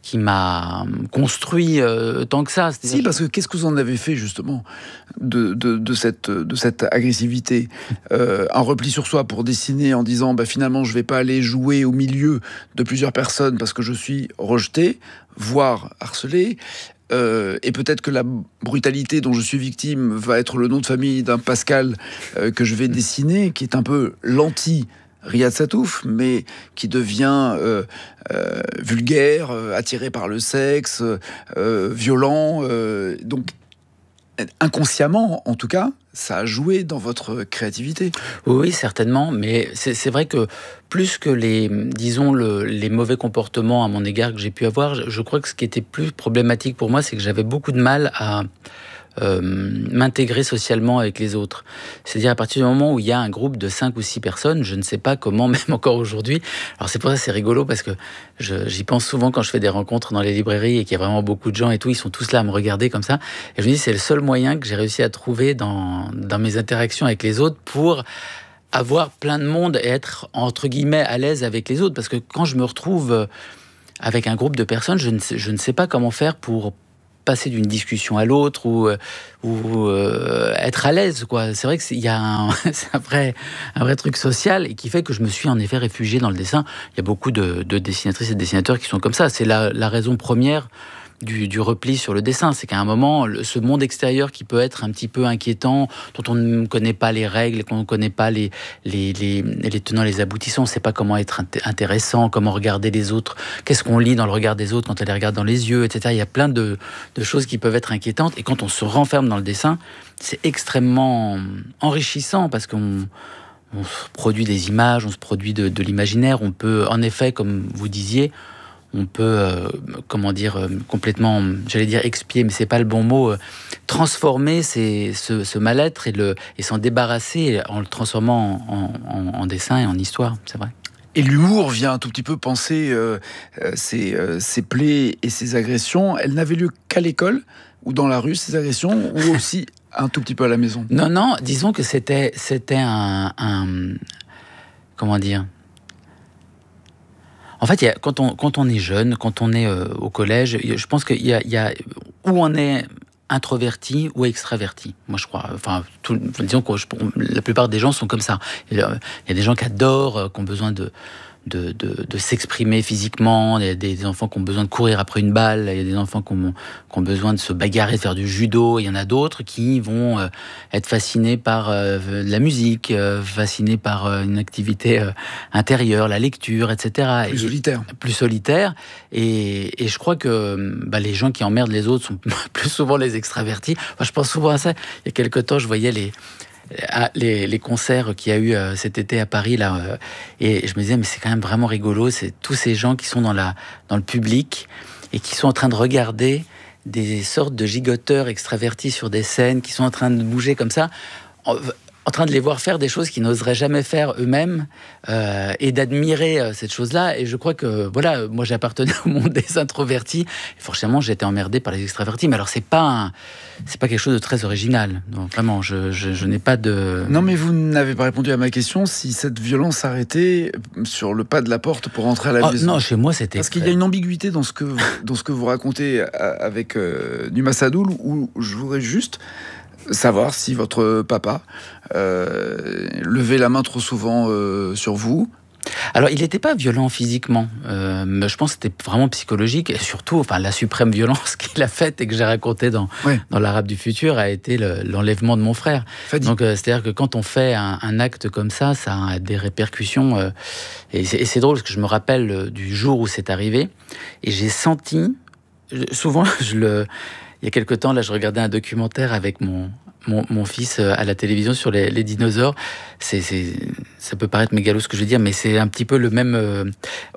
S8: construit tant que ça.
S30: Si, parce que qu'est-ce que vous en avez fait justement de cette agressivité, un repli sur soi pour dessiner en disant finalement je vais pas aller jouer au milieu de plusieurs personnes parce que je suis rejeté, voire harcelé. Et peut-être que la brutalité dont je suis victime va être le nom de famille d'un Pascal que je vais dessiner, qui est un peu l'anti Riyad Sattouf, mais qui devient vulgaire, attiré par le sexe, violent. Donc, inconsciemment, en tout cas, ça a joué dans votre créativité.
S8: Oui, certainement, mais c'est vrai que plus que les mauvais comportements à mon égard que j'ai pu avoir, je crois que ce qui était plus problématique pour moi, c'est que j'avais beaucoup de mal à m'intégrer socialement avec les autres. C'est-à-dire à partir du moment où il y a un groupe de 5 ou 6 personnes, je ne sais pas comment, même encore aujourd'hui. Alors c'est pour ça que c'est rigolo, parce que j'y pense souvent quand je fais des rencontres dans les librairies et qu'il y a vraiment beaucoup de gens et tout, ils sont tous là à me regarder comme ça. Et je me dis, c'est le seul moyen que j'ai réussi à trouver dans mes interactions avec les autres pour avoir plein de monde et être, entre guillemets, à l'aise avec les autres. Parce que quand je me retrouve avec un groupe de personnes, je ne sais pas comment faire pour passer d'une discussion à l'autre ou être à l'aise, quoi. C'est vrai que il y a c'est un vrai truc social et qui fait que je me suis en effet réfugié dans le dessin. Il y a beaucoup de dessinatrices et de dessinateurs qui sont comme ça. C'est la raison première du repli sur le dessin. C'est qu'à un moment, ce monde extérieur qui peut être un petit peu inquiétant, dont on ne connaît pas les règles, qu'on ne connaît pas les tenants, les aboutissants, on ne sait pas comment être intéressant, comment regarder les autres, qu'est-ce qu'on lit dans le regard des autres quand on les regarde dans les yeux, etc. Il y a plein de choses qui peuvent être inquiétantes. Et quand on se renferme dans le dessin, c'est extrêmement enrichissant parce qu'on se produit des images, on se produit de l'imaginaire. On peut, en effet, comme vous disiez, on peut, complètement, j'allais dire expier, mais c'est pas le bon mot, transformer ce mal-être et s'en débarrasser en le transformant en dessin et en histoire, c'est vrai.
S30: Et l'humour vient un tout petit peu penser ces plaies et ces agressions. Elles n'avaient lieu qu'à l'école ou dans la rue, ces agressions, ou aussi un tout petit peu à la maison?
S8: Non, disons que c'était comment dire? En fait, quand on est jeune, quand on est au collège, je pense qu'il y a où on est introverti ou extraverti. Moi, je crois. Enfin, disons que la plupart des gens sont comme ça. Il y a des gens qui adorent, qui ont besoin de s'exprimer physiquement. Il y a des enfants qui ont besoin de courir après une balle. Il y a des enfants qui ont besoin de se bagarrer, de faire du judo. Il y en a d'autres qui vont être fascinés par la musique, fascinés par une activité intérieure, la lecture, etc. Plus solitaire. Et je crois que les gens qui emmerdent les autres sont plus souvent les extravertis. Enfin, je pense souvent à ça. Il y a quelque temps, je voyais les concerts qu'il y a eu cet été à Paris là, et je me disais mais c'est quand même vraiment rigolo, c'est tous ces gens qui sont dans le public et qui sont en train de regarder des sortes de gigoteurs extravertis sur des scènes, qui sont en train de bouger comme ça, en train de les voir faire des choses qu'ils n'oseraient jamais faire eux-mêmes, et d'admirer cette chose-là. Et je crois que, voilà, moi j'appartenais au monde des introvertis, et forcément j'étais emmerdé par les extravertis. Mais alors c'est pas quelque chose de très original. Donc, vraiment, je n'ai pas de...
S30: Non, mais vous n'avez pas répondu à ma question, si cette violence s'arrêtait sur le pas de la porte pour rentrer à la maison.
S8: Non, chez moi c'était...
S30: Parce qu'il y a une ambiguïté dans ce que vous racontez avec Numa Sadoul, où je voudrais juste savoir si votre papa levait la main trop souvent sur vous.
S8: Alors, il n'était pas violent physiquement, mais je pense que c'était vraiment psychologique, et surtout, la suprême violence qu'il a faite et que j'ai racontée dans l'Arabe du futur a été l'enlèvement de mon frère. Donc, c'est-à-dire que quand on fait un acte comme ça a des répercussions, et c'est drôle parce que je me rappelle du jour où c'est arrivé, et j'ai senti, souvent, il y a quelque temps, là, je regardais un documentaire avec mon fils à la télévision sur les dinosaures. Ça peut paraître mégalo ce que je veux dire, mais c'est un petit peu le même...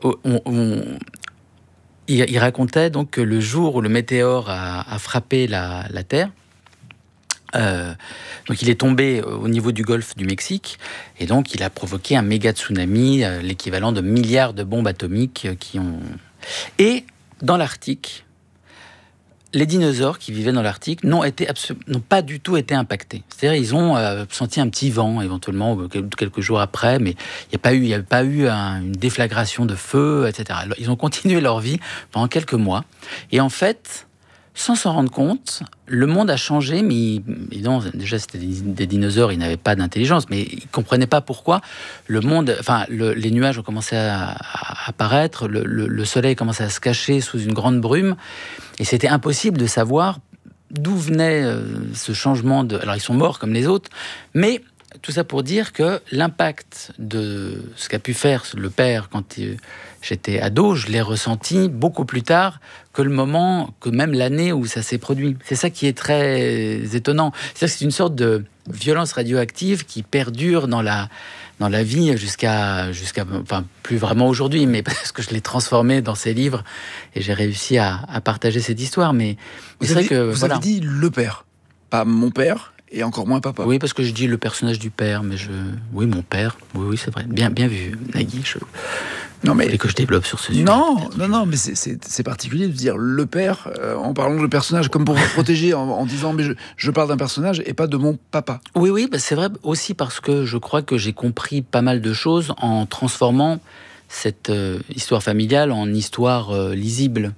S8: Il racontait donc que le jour où le météore a frappé la Terre, Donc il est tombé au niveau du golfe du Mexique et donc il a provoqué un méga tsunami, l'équivalent de milliards de bombes atomiques qui ont... Et dans l'Arctique, les dinosaures qui vivaient dans l'Arctique n'ont pas du tout été impactés. C'est-à-dire ils ont senti un petit vent éventuellement quelques jours après, mais il n'y a pas eu une déflagration de feu, etc. Alors, ils ont continué leur vie pendant quelques mois. Et en fait, sans s'en rendre compte, le monde a changé, mais déjà c'était des dinosaures, ils n'avaient pas d'intelligence, mais ils ne comprenaient pas pourquoi les nuages ont commencé à apparaître, le soleil commençait à se cacher sous une grande brume, et c'était impossible de savoir d'où venait ce changement Alors ils sont morts comme les autres, mais tout ça pour dire que l'impact de ce qu'a pu faire le père quand j'étais ado, je l'ai ressenti beaucoup plus tard que même l'année où ça s'est produit. C'est ça qui est très étonnant. C'est-à-dire que c'est une sorte de violence radioactive qui perdure dans la vie jusqu'à enfin, plus vraiment aujourd'hui, mais parce que je l'ai transformé dans ces livres et j'ai réussi à partager cette histoire. Mais c'est vrai que...
S30: Vous avez dit le père, pas mon père. Et encore moins papa.
S8: Oui, parce que je dis le personnage du père, mais oui, mon père. Oui, c'est vrai. Bien vu, Nagui. Non, mais que je développe sur ce sujet.
S30: Non, mais c'est particulier de dire le père en parlant de personnage, comme pour vous protéger en disant mais je parle d'un personnage et pas de mon papa.
S8: Oui, c'est vrai aussi parce que je crois que j'ai compris pas mal de choses en transformant cette histoire familiale en histoire lisible.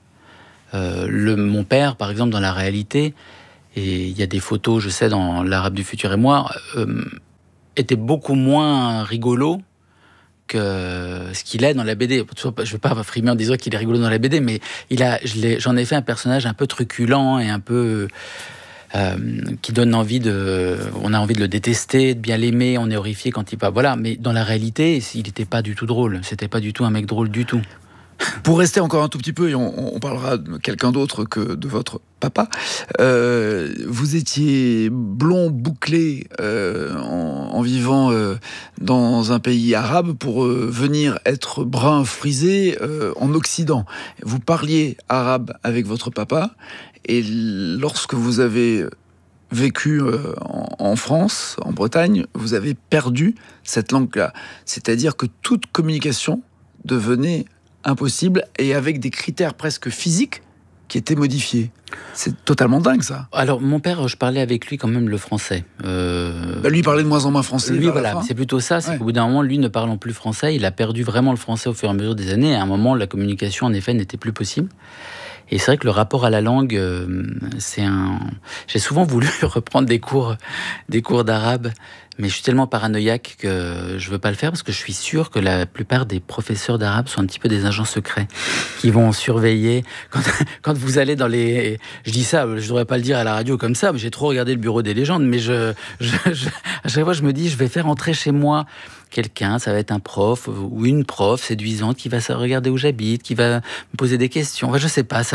S8: Mon père, par exemple, dans la réalité. Et il y a des photos, je sais, dans L'Arabe du futur et moi, était beaucoup moins rigolo que ce qu'il est dans la BD. Je ne veux pas frimer en disant qu'il est rigolo dans la BD, mais j'en ai fait un personnage un peu truculent et un peu... qui donne envie on a envie de le détester, de bien l'aimer, on est horrifié quand il parle. Voilà, mais dans la réalité, il n'était pas du tout drôle. C'était pas du tout un mec drôle du tout.
S30: Pour rester encore un tout petit peu, et on parlera de quelqu'un d'autre que de votre papa, vous étiez blond, bouclé, en vivant dans un pays arabe pour venir être brun, frisé en Occident. Vous parliez arabe avec votre papa, et lorsque vous avez vécu en France, en Bretagne, vous avez perdu cette langue-là. C'est-à-dire que toute communication devenait impossible et avec des critères presque physiques qui étaient modifiés. C'est totalement dingue, ça.
S8: Alors, mon père, je parlais avec lui quand même le français.
S30: Lui, il parlait de moins en moins français.
S8: Lui, voilà, c'est plutôt ça. C'est qu'au bout d'un moment, lui, ne parlant plus français, il a perdu vraiment le français au fur et à mesure des années. À un moment, la communication, en effet, n'était plus possible. Et c'est vrai que le rapport à la langue, j'ai souvent voulu reprendre des cours d'arabe, mais je suis tellement paranoïaque que je veux pas le faire parce que je suis sûr que la plupart des professeurs d'arabe sont un petit peu des agents secrets qui vont surveiller quand vous allez dans les... Je dis ça, je devrais pas le dire à la radio comme ça, mais j'ai trop regardé le bureau des légendes, mais à chaque fois je me dis je vais faire entrer chez moi quelqu'un, ça va être un prof ou une prof séduisante qui va regarder où j'habite, qui va me poser des questions. Enfin, je sais pas,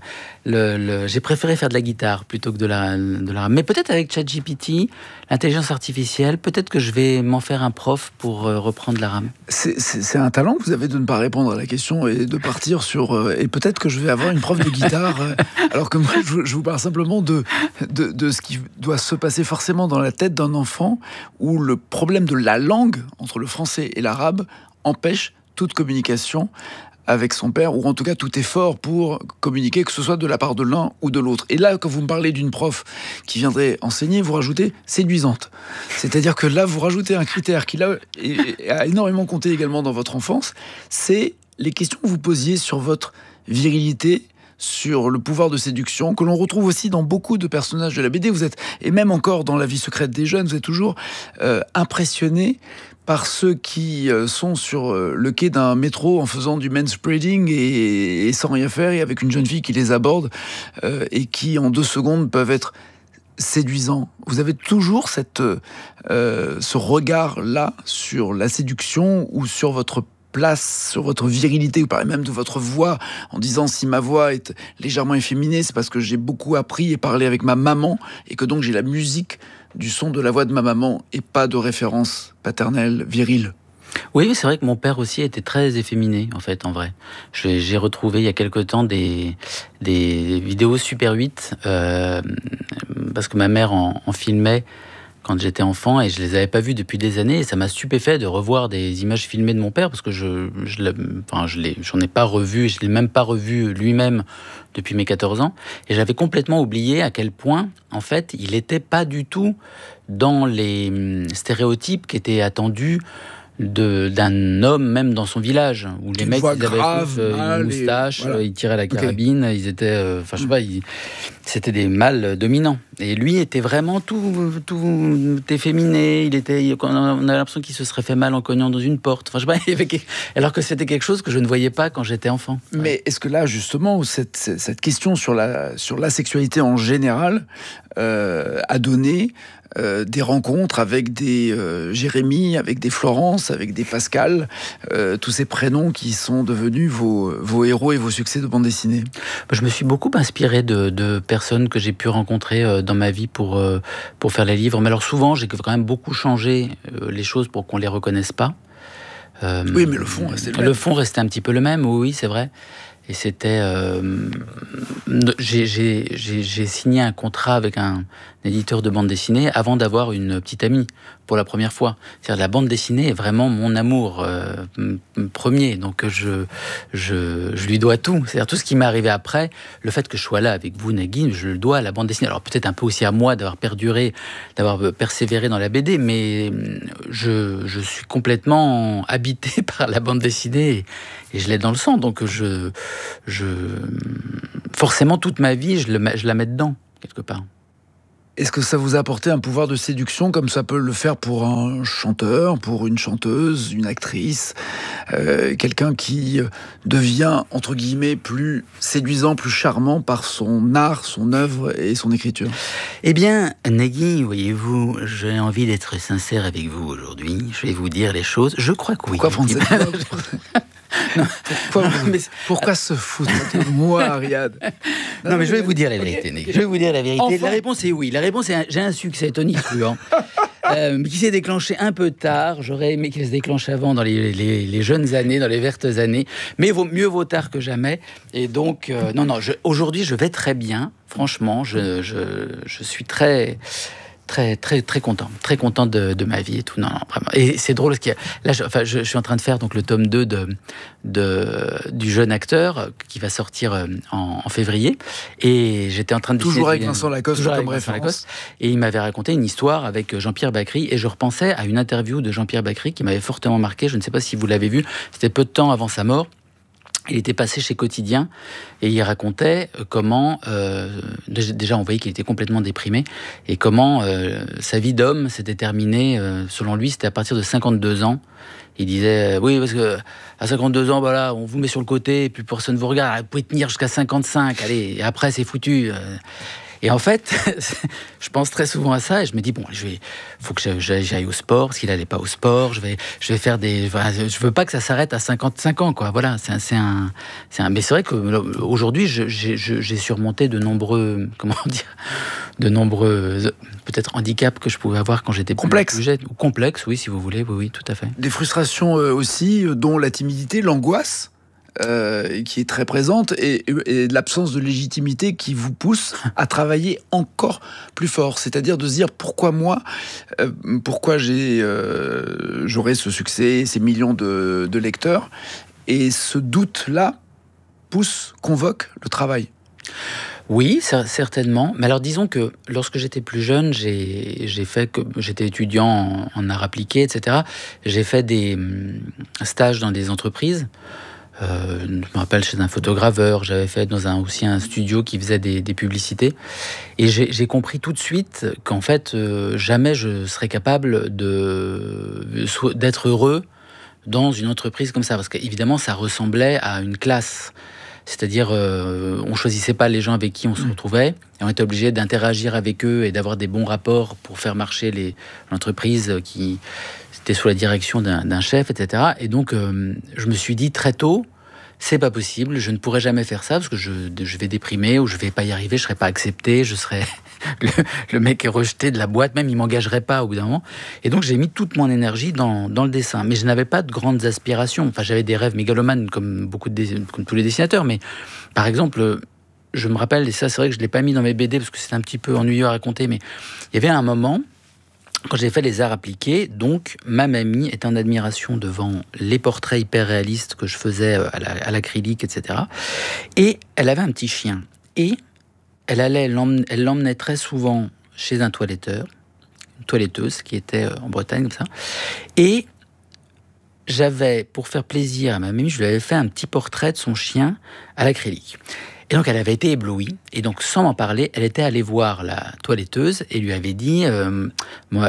S8: j'ai préféré faire de la guitare plutôt que de l'arabe. Mais peut-être avec ChatGPT, l'intelligence artificielle, peut-être que je vais m'en faire un prof pour reprendre l'arabe.
S30: C'est un talent que vous avez de ne pas répondre à la question et de partir sur... et peut-être que je vais avoir une prof de guitare, alors que moi, je vous parle simplement de ce qui doit se passer forcément dans la tête d'un enfant où le problème de la langue entre le français et l'arabe empêche toute communication avec son père, ou en tout cas tout effort pour communiquer, que ce soit de la part de l'un ou de l'autre. Et là, quand vous me parlez d'une prof qui viendrait enseigner, vous rajoutez séduisante. C'est-à-dire que là, vous rajoutez un critère qui a énormément compté également dans votre enfance, c'est les questions que vous posiez sur votre virilité, sur le pouvoir de séduction, que l'on retrouve aussi dans beaucoup de personnages de la BD. Et même encore dans La vie secrète des jeunes, vous êtes toujours impressionné par ceux qui sont sur le quai d'un métro en faisant du manspreading et sans rien faire, et avec une jeune fille qui les aborde et qui, en 2 secondes, peuvent être séduisants. Vous avez toujours ce regard-là sur la séduction ou sur votre place, sur votre virilité. Vous parlez même de votre voix en disant si ma voix est légèrement efféminée, c'est parce que j'ai beaucoup appris et parlé avec ma maman et que donc j'ai la musique du son de la voix de ma maman et pas de référence paternelle virile.
S8: Oui, c'est vrai que mon père aussi était très efféminé, en fait, en vrai. J'ai retrouvé il y a quelque temps des vidéos Super 8, parce que ma mère en filmait quand j'étais enfant et je les avais pas vues depuis des années, et ça m'a stupéfait de revoir des images filmées de mon père, parce que j'en ai pas revu, je l'ai même pas revu lui-même depuis mes 14 ans, et j'avais complètement oublié à quel point, en fait, il était pas du tout dans les stéréotypes qui étaient attendus d'un homme, même dans son village, où les mecs, ils avaient tous une moustache, voilà. Ils tiraient la carabine, ils étaient, je sais pas, c'était des mâles dominants. Et lui était vraiment tout efféminé, on a l'impression qu'il se serait fait mal en cognant dans une porte. Enfin, je sais pas, alors que c'était quelque chose que je ne voyais pas quand j'étais enfant.
S30: Mais est-ce que là, justement, cette question sur la sexualité en général a donné des rencontres avec des Jérémy, avec des Florence, avec des Pascal, tous ces prénoms qui sont devenus vos héros et vos succès de bande dessinée?
S8: Je me suis beaucoup inspiré de personnes que j'ai pu rencontrer dans ma vie pour faire les livres. Mais alors souvent, j'ai quand même beaucoup changé les choses pour qu'on les reconnaisse pas.
S30: Oui, mais le fond restait le même.
S8: Le fond restait un petit peu le même, oui, c'est vrai. Et c'était... j'ai signé un contrat avec un éditeur de bande dessinée avant d'avoir une petite amie pour la première fois. C'est-à-dire la bande dessinée est vraiment mon amour premier. Donc je lui dois tout. C'est-à-dire tout ce qui m'est arrivé après, le fait que je sois là avec vous, Nagui, je le dois à la bande dessinée. Alors peut-être un peu aussi à moi d'avoir perduré, d'avoir persévéré dans la BD, mais je suis complètement habité par la bande dessinée et je l'ai dans le sang. Donc forcément toute ma vie, je la mets dedans quelque part.
S30: Est-ce que ça vous a apporté un pouvoir de séduction comme ça peut le faire pour un chanteur, pour une chanteuse, une actrice, quelqu'un qui devient, entre guillemets, plus séduisant, plus charmant par son art, son œuvre et son écriture?
S8: Eh bien, Nagui, voyez-vous, j'ai envie d'être sincère avec vous aujourd'hui. Je vais vous dire les choses. Je crois que oui.
S30: Pourquoi prendre cette Pourquoi se foutre de moi, Ariad?
S8: Non, mais je vais vous dire la vérité, Nagui. Je vais vous dire la vérité. Enfin. La réponse est oui. La réponse est j'ai un succès tonitruant. Qui s'est déclenché un peu tard. J'aurais aimé qu'il se déclenche avant, dans les jeunes années, dans les vertes années. Mais mieux vaut tard que jamais. Et donc, aujourd'hui, je vais très bien. Franchement, je suis très content de ma vie et tout. Non, vraiment. Et c'est drôle parce que je suis en train de faire donc le tome 2 du jeune acteur qui va sortir en février, et j'étais en train de
S30: toujours avec Vincent Lacoste comme référence.
S8: Et il m'avait raconté une histoire avec Jean-Pierre Bacry, et je repensais à une interview de Jean-Pierre Bacry qui m'avait fortement marqué. Je ne sais pas si vous l'avez vu, c'était peu de temps avant sa mort. Il était passé chez Quotidien et il racontait comment, déjà on voyait qu'il était complètement déprimé, et comment sa vie d'homme s'était terminée, selon lui, c'était à partir de 52 ans. Il disait, oui, parce que à 52 ans, voilà, on vous met sur le côté et puis personne ne vous regarde. Vous pouvez tenir jusqu'à 55, allez, et après c'est foutu. Et en fait, je pense très souvent à ça et je me dis, bon, faut que j'aille au sport, parce qu'il n'allait pas au sport, je vais faire je veux pas que ça s'arrête à 55 ans, quoi. Voilà, mais c'est vrai qu'aujourd'hui, j'ai surmonté de nombreux peut-être handicaps que je pouvais avoir quand j'étais plus jeune. Ou complexes, oui, si vous voulez, oui, tout à fait.
S30: Des frustrations aussi, dont la timidité, l'angoisse qui est très présente, et l'absence de légitimité qui vous pousse à travailler encore plus fort. C'est-à-dire de se dire, pourquoi moi, pourquoi j'aurai ce succès, ces millions de lecteurs, et ce doute-là convoque le travail.
S8: Oui, certainement. Mais alors disons que lorsque j'étais plus jeune, j'étais étudiant en art appliqué, etc. J'ai fait des stages dans des entreprises. Je me rappelle chez un photograveur, j'avais fait dans aussi un studio qui faisait des publicités, et j'ai compris tout de suite qu'en fait jamais je serais capable d'être heureux dans une entreprise comme ça, parce qu'évidemment ça ressemblait à une classe. C'est-à-dire, on choisissait pas les gens avec qui on se retrouvait, et on était obligé d'interagir avec eux et d'avoir des bons rapports pour faire marcher l'entreprise qui était sous la direction d'un chef, etc. Et donc, je me suis dit très tôt, c'est pas possible, je ne pourrai jamais faire ça parce que je vais déprimer ou je vais pas y arriver, je serai pas accepté, je serai le mec est rejeté de la boîte, même il m'engagerait pas au bout d'un moment. Et donc j'ai mis toute mon énergie dans le dessin, mais je n'avais pas de grandes aspirations. Enfin, j'avais des rêves mégalomanes comme comme tous les dessinateurs, mais par exemple, je me rappelle, et ça c'est vrai que je l'ai pas mis dans mes BD parce que c'est un petit peu ennuyeux à raconter, mais il y avait un moment quand j'ai fait les arts appliqués, donc ma mamie était en admiration devant les portraits hyper réalistes que je faisais à l'acrylique, etc. Et elle avait un petit chien. Et elle l'emmenait très souvent chez un toiletteur, une toiletteuse qui était en Bretagne, comme ça. Et j'avais, pour faire plaisir à ma mamie, je lui avais fait un petit portrait de son chien à l'acrylique. Et donc, elle avait été éblouie. Et donc, sans m'en parler, elle était allée voir la toiletteuse et lui avait dit, mon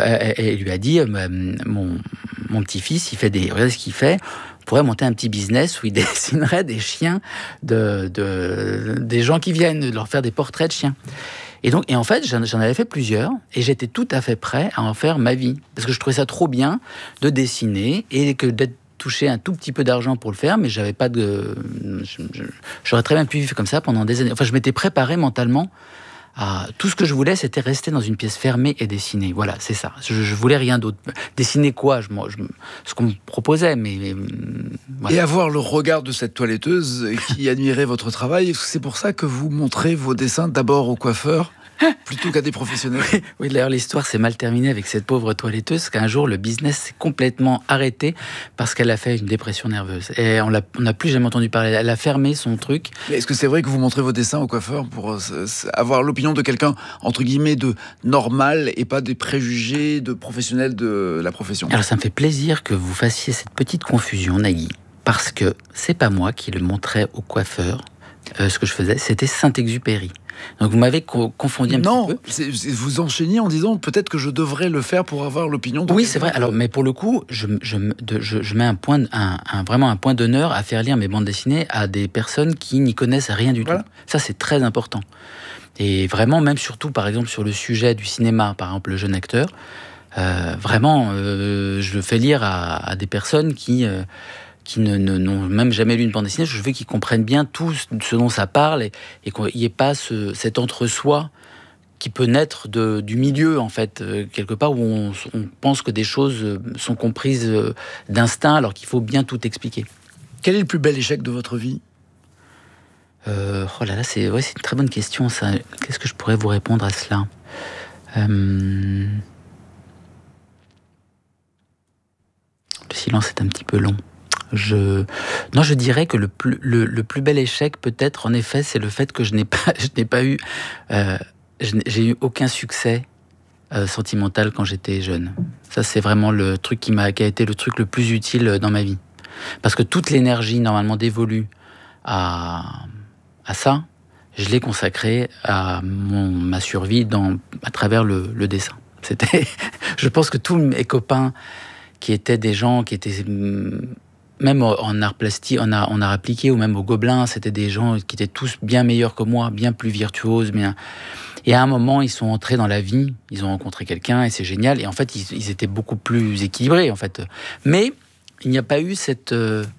S8: petit-fils, regardez ce qu'il fait. On pourrait monter un petit business où il dessinerait des chiens des gens qui viennent, de leur faire des portraits de chiens. Et en fait, j'en avais fait plusieurs et j'étais tout à fait prêt à en faire ma vie. Parce que je trouvais ça trop bien de dessiner et d'être touché un tout petit peu d'argent pour le faire, mais j'avais pas de... J'aurais très bien pu vivre comme ça pendant des années. Enfin, je m'étais préparé mentalement à... Tout ce que je voulais, c'était rester dans une pièce fermée et dessiner. Voilà, c'est ça. Je voulais rien d'autre. Dessiner quoi ce qu'on me proposait, mais voilà.
S30: Et avoir le regard de cette toiletteuse qui admirait votre travail, est-ce que c'est pour ça que vous montrez vos dessins d'abord au coiffeur plutôt qu'à des professionnels?
S8: Oui, d'ailleurs, l'histoire s'est mal terminée avec cette pauvre toiletteuse, qu'un jour, le business s'est complètement arrêté parce qu'elle a fait une dépression nerveuse. Et on n'a plus jamais entendu parler. Elle a fermé son truc.
S30: Mais est-ce que c'est vrai que vous montrez vos dessins au coiffeur pour avoir l'opinion de quelqu'un, entre guillemets, de normal et pas des préjugés de professionnels de la profession?
S8: Alors, ça me fait plaisir que vous fassiez cette petite confusion, Nagui, parce que c'est pas moi qui le montrais au coiffeur. Ce que je faisais, c'était Saint-Exupéry. Donc vous m'avez confondu un petit peu.
S30: Vous enchaîniez en disant peut-être que je devrais le faire pour avoir l'opinion de...
S8: Oui, c'est vrai. Alors, mais pour le coup, je mets vraiment un point d'honneur à faire lire mes bandes dessinées à des personnes qui n'y connaissent rien du tout. Ça, c'est très important. Et vraiment, même surtout, par exemple, sur le sujet du cinéma, par exemple, le jeune acteur, vraiment, je le fais lire à des personnes qui n'ont même jamais lu une bande dessinée. Je veux qu'ils comprennent bien tout ce dont ça parle et qu'il n'y ait pas cet entre-soi qui peut naître du milieu, en fait, quelque part où on pense que des choses sont comprises d'instinct alors qu'il faut bien tout expliquer.
S30: Quel est le plus bel échec de votre vie ?
S8: Oh là là, c'est une très bonne question, ça. Qu'est-ce que je pourrais vous répondre à cela ? Le silence est un petit peu long. Je dirais que le plus bel échec, peut-être, en effet, c'est le fait que je n'ai pas eu... j'ai eu aucun succès sentimental quand j'étais jeune. Ça, c'est vraiment le truc qui a été le truc le plus utile dans ma vie. Parce que toute l'énergie, normalement, dévolue à ça, je l'ai consacrée à ma survie à travers le dessin. Je pense que tous mes copains qui étaient des gens qui étaient... Même en art plastique, en art appliqué ou même au Gobelin, c'était des gens qui étaient tous bien meilleurs que moi, bien plus virtuoses. Et à un moment, ils sont entrés dans la vie, ils ont rencontré quelqu'un et c'est génial. Et en fait, ils étaient beaucoup plus équilibrés, en fait. Mais il n'y a pas eu cette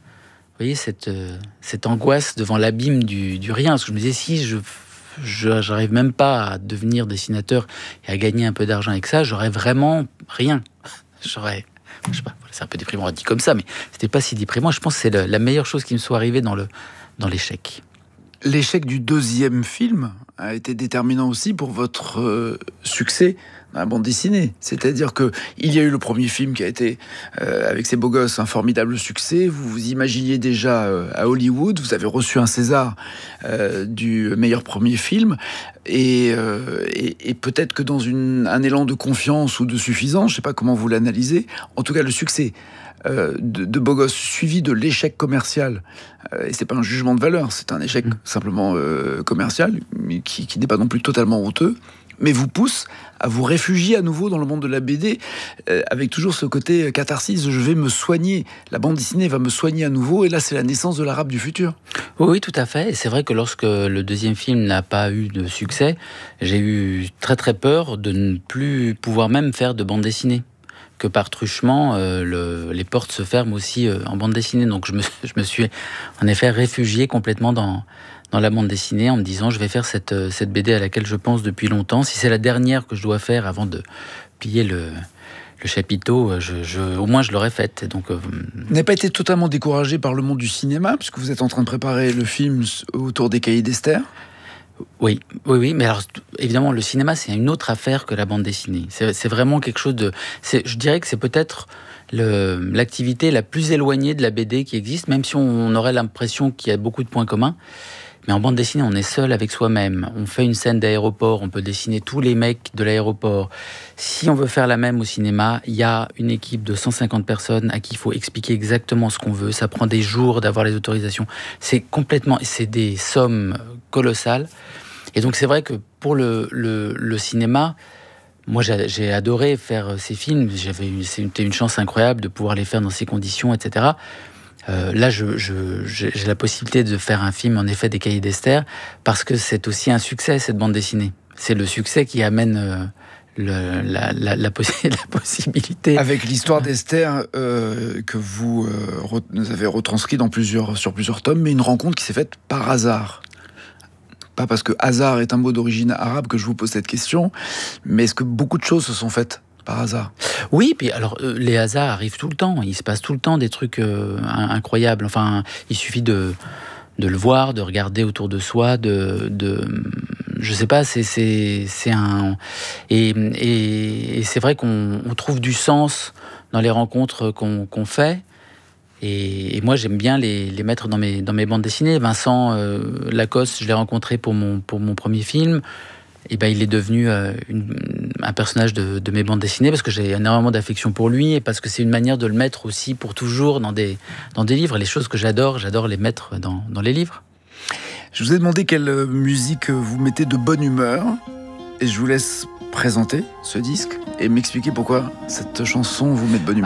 S8: angoisse devant l'abîme du rien. Parce que je me disais, si j'arrive même pas à devenir dessinateur et à gagner un peu d'argent avec ça, j'aurais vraiment rien. Je sais pas, c'est un peu déprimant dit comme ça, mais c'était pas si déprimant. Je pense que c'est la meilleure chose qui me soit arrivée dans l'échec.
S30: L'échec du deuxième film a été déterminant aussi pour votre succès dans la bande dessinée. C'est-à-dire que il y a eu le premier film qui a été, avec ses beaux gosses, un formidable succès. Vous vous imaginiez déjà à Hollywood. Vous avez reçu un César du meilleur premier film. Et peut-être que dans un élan de confiance ou de suffisance, je ne sais pas comment vous l'analysez, en tout cas le succès de Beaux Gosses suivi de l'échec commercial, et c'est pas un jugement de valeur, c'est un échec simplement commercial, mais qui n'est pas non plus totalement honteux, mais vous pousse à vous réfugier à nouveau dans le monde de la BD, avec toujours ce côté catharsis, je vais me soigner, la bande dessinée va me soigner à nouveau, et là c'est la naissance de l'arabe du futur.
S8: Oui, tout à fait, et c'est vrai que lorsque le deuxième film n'a pas eu de succès, j'ai eu très très peur de ne plus pouvoir même faire de bande dessinée. que par truchement, les portes se ferment aussi en bande dessinée. Donc je me suis en effet réfugié complètement dans la bande dessinée en me disant je vais faire cette BD à laquelle je pense depuis longtemps. Si c'est la dernière que je dois faire avant de plier le chapiteau, au moins je l'aurais faite. Donc,
S30: Vous n'avez pas été totalement découragé par le monde du cinéma, puisque vous êtes en train de préparer le film autour des Cahiers d'Esther?
S8: Oui, mais alors évidemment le cinéma c'est une autre affaire que la bande dessinée. C'est vraiment quelque chose de... Je dirais que c'est peut-être l'activité la plus éloignée de la BD qui existe, même si on aurait l'impression qu'il y a beaucoup de points communs. Mais en bande dessinée, on est seul avec soi-même. On fait une scène d'aéroport, on peut dessiner tous les mecs de l'aéroport. Si on veut faire la même au cinéma, il y a une équipe de 150 personnes à qui il faut expliquer exactement ce qu'on veut. Ça prend des jours d'avoir les autorisations. C'est des sommes colossales. Et donc c'est vrai que pour le cinéma, moi j'ai adoré faire ces films. C'était une chance incroyable de pouvoir les faire dans ces conditions, etc. Là, j'ai la possibilité de faire un film, en effet, des Cahiers d'Esther, parce que c'est aussi un succès, cette bande dessinée. C'est le succès qui amène la possibilité...
S30: Avec l'histoire d'Esther que vous avez retranscrit sur plusieurs tomes, mais une rencontre qui s'est faite par hasard. Pas parce que hasard est un mot d'origine arabe que je vous pose cette question, mais est-ce que beaucoup de choses se sont faites par hasard?
S8: Oui, puis alors les hasards arrivent tout le temps. Il se passe tout le temps des trucs incroyables. Enfin, il suffit de le voir, de regarder autour de soi, je sais pas. C'est un et c'est vrai qu'on trouve du sens dans les rencontres qu'on fait. Et moi, j'aime bien les mettre dans mes bandes dessinées. Vincent Lacoste, je l'ai rencontré pour mon premier film. Et ben, il est devenu un personnage de mes bandes dessinées parce que j'ai énormément d'affection pour lui et parce que c'est une manière de le mettre aussi pour toujours dans des livres. Les choses que j'adore les mettre dans les livres.
S30: Je vous ai demandé quelle musique vous mettez de bonne humeur et je vous laisse présenter ce disque et m'expliquer pourquoi cette chanson vous met de bonne humeur.